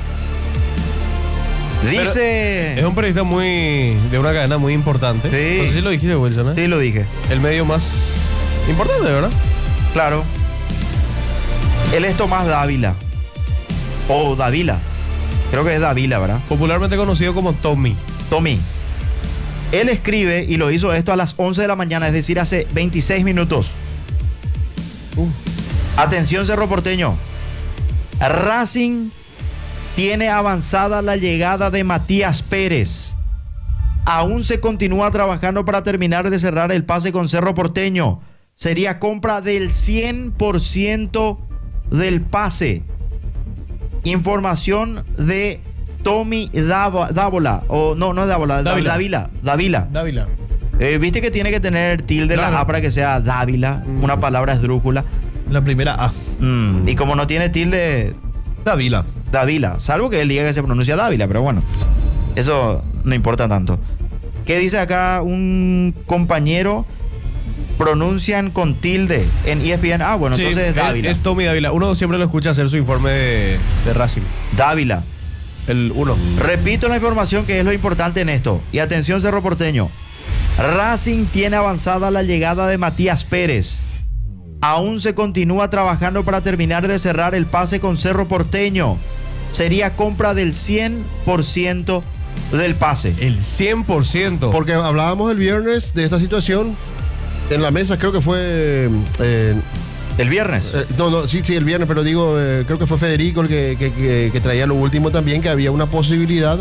Dice... Es un periodista muy de una cadena muy importante. Sí. No sé si lo dijiste, Wilson, ¿eh? Sí, lo dije. El medio más importante, ¿verdad? Claro. Él es Tomás Dávila. O Dávila. Creo que es Dávila, ¿verdad? Popularmente conocido como Tommy. Tommy. Él escribe y lo hizo esto a las once de la mañana, es decir, hace veintiséis minutos. Uh. Atención, Cerro Porteño. Racing tiene avanzada la llegada de Matías Pérez. Aún se continúa trabajando para terminar de cerrar el pase con Cerro Porteño. Sería compra del cien por ciento del pase. Información de Tommy Davo- Dávola. O no, no es Dávola, Dávila. Dávila. Dávila. Dávila. Eh, Viste que tiene que tener tilde Claro. la A para que sea Dávila, Mm. una palabra esdrújula. La primera A. Mm, y como no tiene tilde, Dávila. Dávila. Salvo que él diga que se pronuncia Dávila, pero bueno, eso no importa tanto. ¿Qué dice acá un compañero? Pronuncian con tilde en E S P N. Ah, bueno, Sí, entonces es es, Dávila. es Tommy Dávila. Uno siempre lo escucha hacer su informe de, de Racing. Dávila. El uno. Repito la información que es lo importante en esto. Y atención, Cerro Porteño. Racing tiene avanzada la llegada de Matías Pérez. Aún se continúa trabajando para terminar de cerrar el pase con Cerro Porteño. Sería compra del cien por ciento del pase. El cien por ciento. Porque hablábamos el viernes de esta situación en la mesa, creo que fue eh, ¿El viernes? Eh, no, no, sí, sí, el viernes, pero digo, eh, creo que fue Federico el que, que, que, que traía lo último también, que había una posibilidad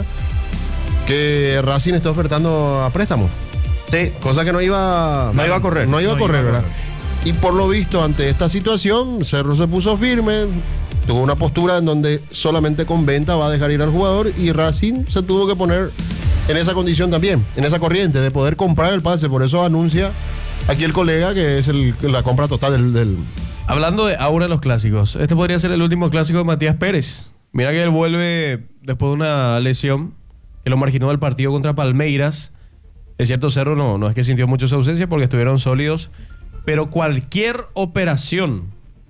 que Racing está ofertando a préstamo. Sí. Cosa que no iba, No iba a correr. No iba a No correr, iba a ¿verdad? Y por lo visto, ante esta situación, Cerro se puso firme, tuvo una postura en donde solamente con venta va a dejar ir al jugador y Racing se tuvo que poner en esa condición también, en esa corriente de poder comprar el pase. Por eso anuncia aquí el colega que es el, la compra total del... del Hablando de aura en los clásicos, este podría ser el último clásico de Matías Pérez. Mira que él vuelve después de una lesión que lo marginó del partido contra Palmeiras. Es cierto, Cerro no, no es que sintió mucho su ausencia porque estuvieron sólidos, pero cualquier operación,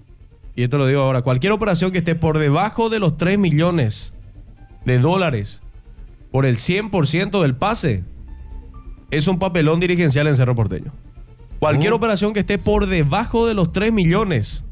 y esto lo digo ahora, cualquier operación que esté por debajo de los tres millones de dólares por el cien por ciento del pase, es un papelón dirigencial en Cerro Porteño. Cualquier Mm. operación que esté por debajo de los tres millones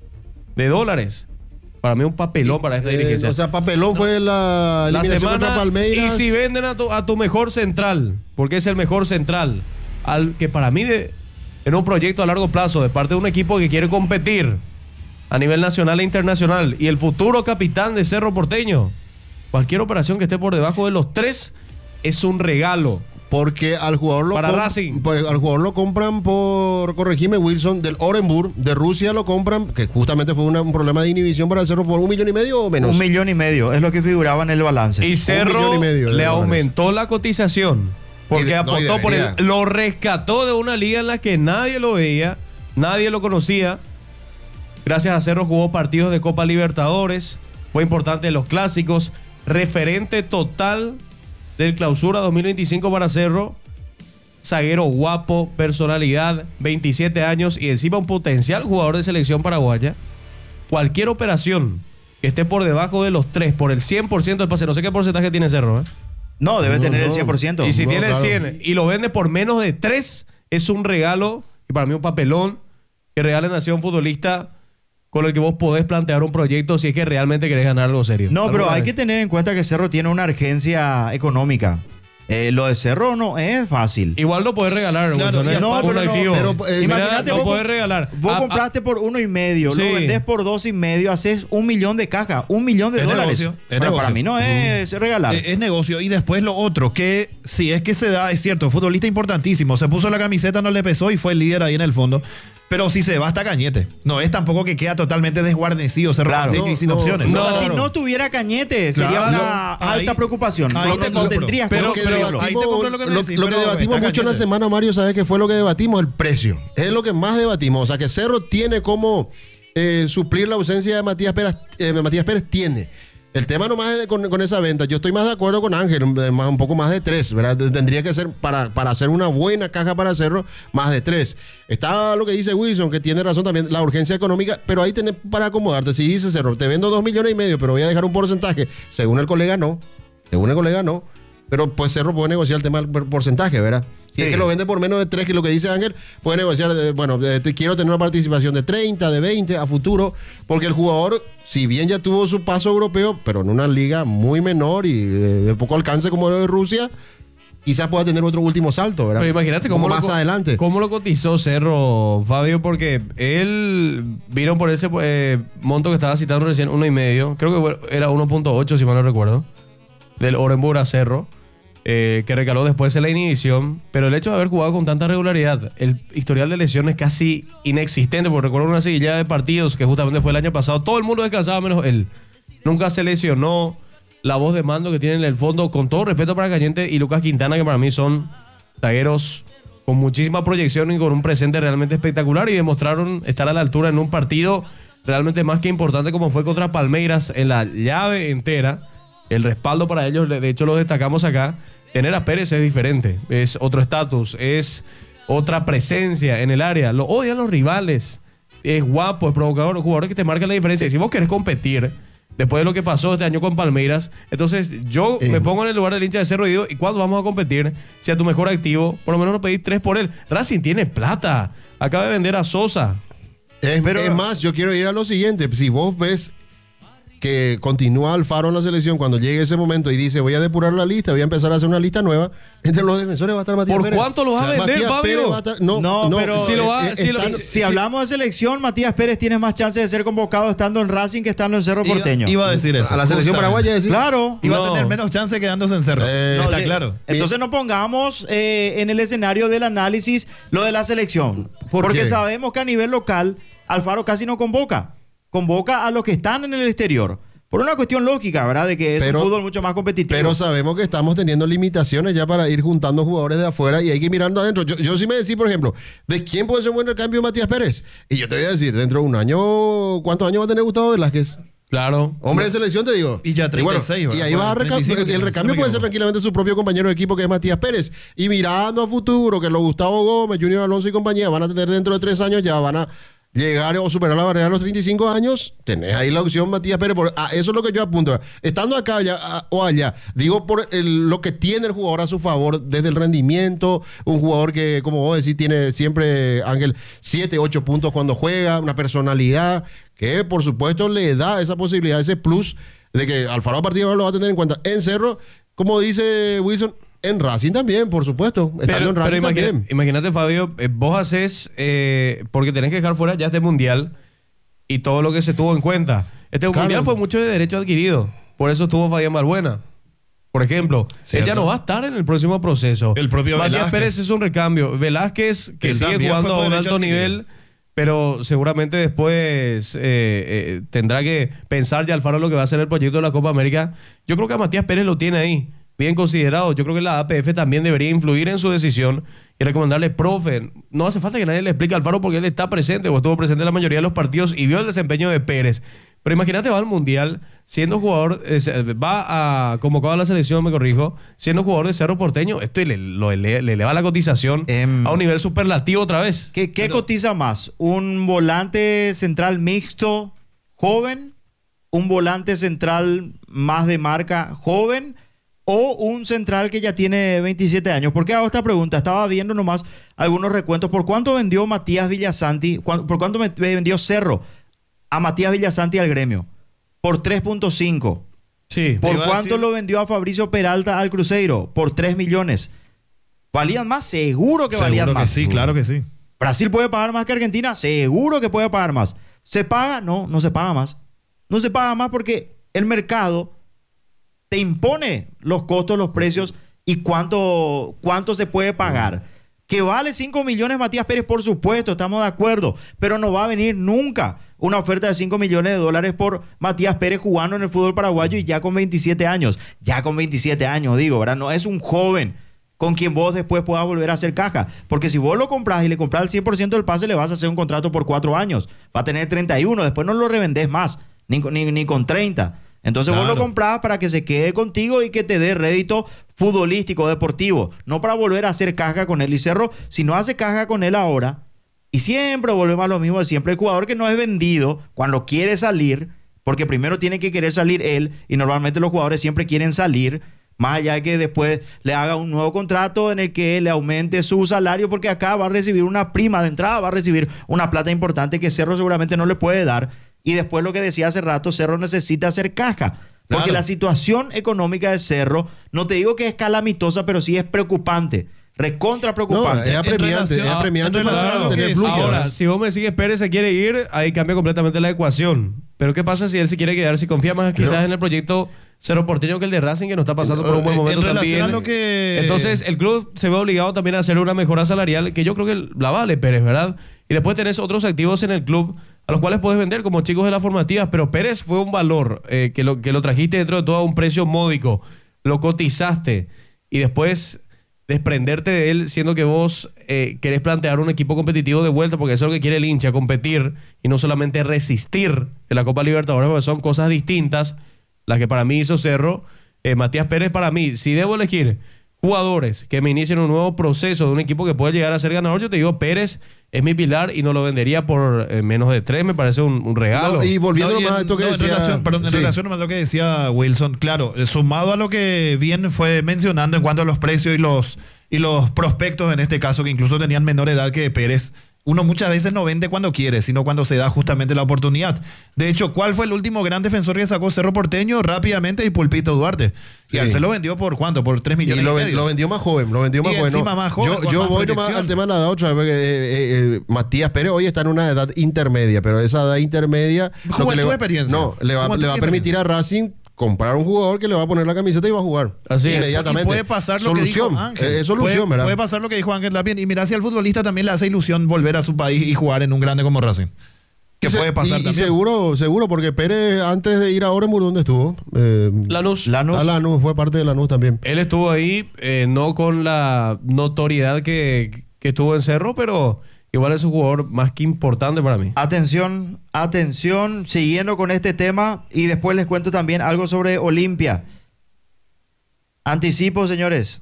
de dólares, para mí un papelón para esta eh, dirigencia. o sea, papelón fue la La eliminación contra semana, y Palmeiras. si venden a tu, a tu mejor central, porque es el mejor central, al que para mí de, en un proyecto a largo plazo, de parte de un equipo que quiere competir a nivel nacional e internacional, y el futuro capitán de Cerro Porteño, cualquier operación que esté por debajo de los tres es un regalo. Porque al jugador lo Para comp- Racing. por- al jugador lo compran por, corregime Wilson, del Orenburg, de Rusia lo compran, que justamente fue una- un problema de inhibición para Cerro por un millón y medio o menos. Un millón y medio, es lo que figuraba en el balance. Y Cerro millón y medio de le dólares. aumentó la cotización porque Y de- no, y apostó por debería. él, lo rescató de una liga en la que nadie lo veía, nadie lo conocía. Gracias a Cerro jugó partidos de Copa Libertadores, fue importante en los clásicos, referente total del Clausura dos mil veinticinco para Cerro. Zaguero guapo, personalidad, veintisiete años y encima un potencial jugador de selección paraguaya. Cualquier operación que esté por debajo de los tres, por el cien por ciento del pase, no sé qué porcentaje tiene Cerro, ¿eh? No, debe No, tener el no. cien por ciento. Y si No, tiene claro. el cien y lo vende por menos de tres, es un regalo y para mí un papelón que regalen así a un futbolista con el que vos podés plantear un proyecto si es que realmente querés ganar algo serio. No, pero ¿Alguna hay vez? que tener en cuenta que Cerro tiene una urgencia económica. Eh, lo de Cerro no es fácil. Igual lo podés regalar, Claro, Wilson, y ¿eh? no, Un pero no, activo. pero, eh, Mira, imagínate lo vos- podés regalar. Vos Ah, ah, compraste por uno y medio, Sí. lo vendés por dos y medio, haces un millón de caja, un millón de Es dólares. negocio, es Bueno, negocio. para mí no es regalar. Eh, Es negocio. Y después lo otro, que si es que se da, es cierto, futbolista importantísimo. Se puso la camiseta, no le pesó y fue el líder ahí en el fondo. Pero si se va hasta Cañete. No es tampoco que queda totalmente desguarnecido, Cerro Claro. Porteño y No, sin no, opciones. O sea, no, si no. no tuviera Cañete, sería Claro. una Ahí- alta preocupación. ahí no, te no compro. tendrías Pero- por que qué pero- creerlo. ahí te compro lo que me lo, decís, lo que pero debatimos está mucho en la Cañete. semana, Mario, ¿sabes qué fue lo que debatimos? El precio. Es lo que más debatimos. O sea, que Cerro tiene como eh, suplir la ausencia de Matías Pérez, eh, Matías Pérez tiene. El tema nomás es de- con, con esa venta. Yo estoy más de acuerdo con Ángel, un, más, un poco más de tres, ¿verdad? Tendría que ser, para, para hacer una buena caja para Cerro, más de tres. Está lo que dice Wilson, que tiene razón también, la urgencia económica, pero ahí tenés para acomodarte. Si dice Cerro, te vendo dos millones y medio, pero voy a dejar un porcentaje. Según el colega, no. Según el colega, no. Pero pues Cerro puede negociar el tema del por- porcentaje, ¿verdad? Si es Sí. que lo vende por menos de tres, que es lo que dice Ángel, puede negociar, de- bueno, de- te quiero tener una participación de treinta, de veinte a futuro, porque el jugador, si bien ya tuvo su paso europeo, pero en una liga muy menor y de, de poco alcance como lo de Rusia, quizás pueda tener otro último salto, ¿verdad? Pero imagínate Un cómo poco lo, más co- adelante. cómo lo cotizó Cerro, Fabio, porque él vino por ese eh, monto que estaba citando recién, uno y medio, creo que era uno punto ocho si mal no recuerdo, del Orenburg a Cerro, eh, que recaló después de la inhibición, pero el hecho de haber jugado con tanta regularidad, el historial de lesiones casi inexistente, porque recuerdo una seguilla de partidos que justamente fue el año pasado, todo el mundo descansaba menos él, nunca se lesionó, la voz de mando que tiene en el fondo, con todo respeto para Cañete y Lucas Quintana, que para mí son zagueros con muchísima proyección y con un presente realmente espectacular y demostraron estar a la altura en un partido realmente más que importante como fue contra Palmeiras en la llave entera. El respaldo para ellos, de hecho lo destacamos acá, tener a Pérez es diferente, es otro estatus, es otra presencia en el área, lo odian los rivales, es guapo, es provocador, un jugador que te marca la diferencia. Si vos querés competir, después de lo que pasó este año con Palmeiras, entonces yo Eh. me pongo en el lugar del hincha de Cerro y digo, ¿y cuándo vamos a competir? Si a tu mejor activo, por lo menos no pedís tres por él. Racing tiene plata, acaba de vender a Sosa. Es, Pero- es más, yo quiero ir a lo siguiente. Si vos ves que continúa Alfaro en la selección, cuando llegue ese momento y dice voy a depurar la lista, voy a empezar a hacer una lista nueva, entre los defensores va a estar Matías ¿Por Pérez. cuánto lo va a vender, Matías Fabio? Pérez va a estar- no, No, no, pero si lo va- eh, si lo- están- Si, si hablamos de selección, Matías Pérez tiene más chance de ser convocado estando en Racing que estando en Cerro Iba- Porteño. Iba a decir eso. a la selección justamente. paraguaya decir. Claro. Iba No. a tener menos chance quedándose en Cerro. Eh, Está sí. claro. Entonces no pongamos eh, en el escenario del análisis lo de la selección. ¿Por porque qué? sabemos que a nivel local Alfaro casi no convoca. Convoca a los que están en el exterior. Por una cuestión lógica, ¿verdad? De que es Pero- un fútbol mucho más competitivo. Pero sabemos que estamos teniendo limitaciones ya para ir juntando jugadores de afuera y hay que ir mirando adentro. Yo, yo sí me decía, por ejemplo, ¿de quién puede ser un buen recambio Matías Pérez? Y yo te voy a decir, dentro de un año, ¿cuántos años va a tener Gustavo Velázquez? Claro. Hombre de selección, te digo. Y ya treinta y seis, bueno, y ¿verdad? ahí va a treinta y reca- cinco, el si no recambio me puede ser equivoco. tranquilamente su propio compañero de equipo que es Matías Pérez. Y mirando a futuro, que los Gustavo Gómez, Junior Alonso y compañía van a tener dentro de tres años, ya van a llegar o superar la barrera de los treinta y cinco años, tenés ahí la opción Matías Pérez. Por, ah, eso es lo que yo apunto. Estando acá ya, ah, o allá, digo por el- lo que tiene el jugador a su favor desde el rendimiento, un jugador que, como vos decís, tiene siempre, Ángel, siete, ocho puntos cuando juega, una personalidad que por supuesto le da esa posibilidad, ese plus de que Alfaro a partir de ahora lo va a tener en cuenta. En Cerro, como dice Wilson, en Racing también, por supuesto. Estando Pero, en pero Racing imagina- también. imagínate, Fabio, eh, vos haces, eh, porque tenés que dejar fuera ya este mundial y todo lo que se tuvo en cuenta. Este Claro. mundial fue mucho de derecho adquirido. Por eso estuvo Fabián Balbuena. Por ejemplo, él Cierto. ya no va a estar en el próximo proceso. El propio Matías Velázquez. Pérez es un recambio. Velázquez, que Él sigue también jugando fue a por un derecho alto adquirido. nivel, pero seguramente después eh, eh, tendrá que pensar ya Alfaro lo que va a ser el proyecto de la Copa América. Yo creo que a Matías Pérez lo tiene ahí, bien considerado. Yo creo que la A P F también debería influir en su decisión y recomendarle, profe, no hace falta que nadie le explique a Alfaro porque él está presente o estuvo presente en la mayoría de los partidos y vio el desempeño de Pérez. Pero imagínate, va al Mundial siendo jugador, eh, se- va a convocado a la selección, me corrijo, siendo jugador de Cerro Porteño, esto le, lo ele- le eleva la cotización Em, a un nivel superlativo otra vez. ¿Qué, qué cotiza más? ¿Un volante central mixto joven? ¿Un volante central más de marca joven? ¿O un central que ya tiene veintisiete años? ¿Por qué hago esta pregunta? Estaba viendo nomás algunos recuentos. ¿Por cuánto vendió Matías Villasanti? ¿Cuán- ¿Por cuánto me- vendió Cerro a Matías Villasanti al Gremio? Por tres punto cinco. Sí. ¿Por iba a cuánto decir- lo vendió a Fabricio Peralta al Cruzeiro? Por tres millones. ¿Valían más? Seguro que valían Seguro que más. sí, claro que sí. ¿Brasil puede pagar más que Argentina? Seguro que puede pagar más. ¿Se paga? No, no se paga más. No se paga más porque el mercado te impone los costos, los precios y cuánto, cuánto se puede pagar. Que vale cinco millones Matías Pérez, por supuesto, estamos de acuerdo, pero no va a venir nunca una oferta de cinco millones de dólares por Matías Pérez jugando en el fútbol paraguayo y ya con veintisiete años. Ya con veintisiete años, digo, ¿verdad? No es un joven con quien vos después puedas volver a hacer caja. Porque si vos lo compras y le compras el cien por ciento del pase, le vas a hacer un contrato por cuatro años. Va a tener treinta y uno, después no lo revendés más, ni, con- ni, ni con treinta. Entonces vos Claro. lo comprás para que se quede contigo y que te dé rédito futbolístico, deportivo. No para volver a hacer caja con él. Y Cerro, si no hace caja con él ahora, y siempre volvemos a lo mismo de siempre, el jugador que no es vendido cuando quiere salir, porque primero tiene que querer salir él, y normalmente los jugadores siempre quieren salir, más allá de que después le haga un nuevo contrato en el que le aumente su salario, porque acá va a recibir una prima de entrada, va a recibir una plata importante que Cerro seguramente no le puede dar. Y después lo que decía hace rato, Cerro necesita hacer caja. Porque Claro. la situación económica de Cerro, no te digo que es calamitosa, pero sí es preocupante. Recontra No, preocupante. es apremiante, relación- es apremiante en relación para a lo tener que flujo. decía- Ahora, si vos me decís que Pérez se quiere ir, ahí cambia completamente la ecuación. Pero ¿qué pasa si él se quiere quedar? Si confía más quizás No. en el proyecto Cerro Porteño que el de Racing, que no está pasando por un buen En momento relación también. a lo que- Entonces, el club se ve obligado también a hacer una mejora salarial, que yo creo que la vale Pérez, ¿verdad? Y después tenés otros activos en el club a los cuales puedes vender como chicos de las formativas, pero Pérez fue un valor eh, que, lo, que lo trajiste dentro de todo a un precio módico, lo cotizaste y después desprenderte de él, siendo que vos eh, querés plantear un equipo competitivo de vuelta, porque eso es lo que quiere el hincha, competir y no solamente resistir en la Copa Libertadores, porque son cosas distintas las que para mí hizo Cerro. Eh, Matías Pérez, para mí, si debo elegir jugadores que me inicien un nuevo proceso de un equipo que puede llegar a ser ganador, yo te digo, Pérez es mi pilar y no lo vendería por eh, menos de tres, me parece un, un regalo. No, y volviendo No, y más en- a esto que no, en decía... relación, perdón, en Sí. relación nomás a lo que decía Wilson, claro, eh, sumado a lo que bien fue mencionando en cuanto a los precios y los, y los prospectos, en este caso, que incluso tenían menor edad que Pérez, Uno muchas veces no vende cuando quiere, sino cuando se da justamente la oportunidad. De hecho, ¿cuál fue el último gran defensor que sacó Cerro Porteño? Rápidamente, y Pulpito Duarte. Y Sí. él se lo vendió por ¿cuánto? Por tres millones Y lo, y ven- medio. lo vendió más joven, lo vendió más Y joven. ¿no? encima más joven, Yo, con yo más voy nomás proyección. al tema de la edad otra vez. porque, eh, eh, Matías Pérez hoy está en una edad intermedia, pero esa edad intermedia lo que Juventud le de va, experiencia. no, le va, Juventud le va a de permitir a Racing comprar un jugador que le va a poner la camiseta y va a jugar. Así es. inmediatamente. Y puede pasar lo solución. que dijo Ángel. Eh, es solución, puede, ¿verdad? puede pasar lo que dijo Ángel también. Y mira, si al futbolista también le hace ilusión volver a su país y jugar en un grande como Racing. Que Y se- puede pasar y, y también. seguro, seguro, porque Pérez antes de ir a Orenburg, ¿dónde estuvo? Eh, Lanús. Lanús. a Lanús, fue parte de Lanús también. Él estuvo ahí, eh, no con la notoriedad que, que estuvo en Cerro, pero igual es un jugador más que importante para mí. Atención, atención, siguiendo con este tema y después les cuento también algo sobre Olimpia. Anticipo, señores.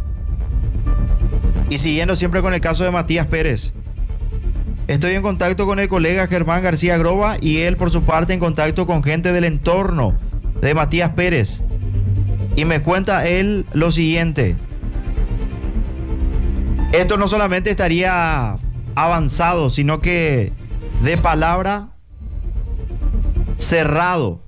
Y siguiendo siempre con el caso de Matías Pérez. Estoy en contacto con el colega Germán García Groba y él por su parte en contacto con gente del entorno de Matías Pérez. Y me cuenta él lo siguiente. Esto no solamente estaría avanzado, sino que de palabra cerrado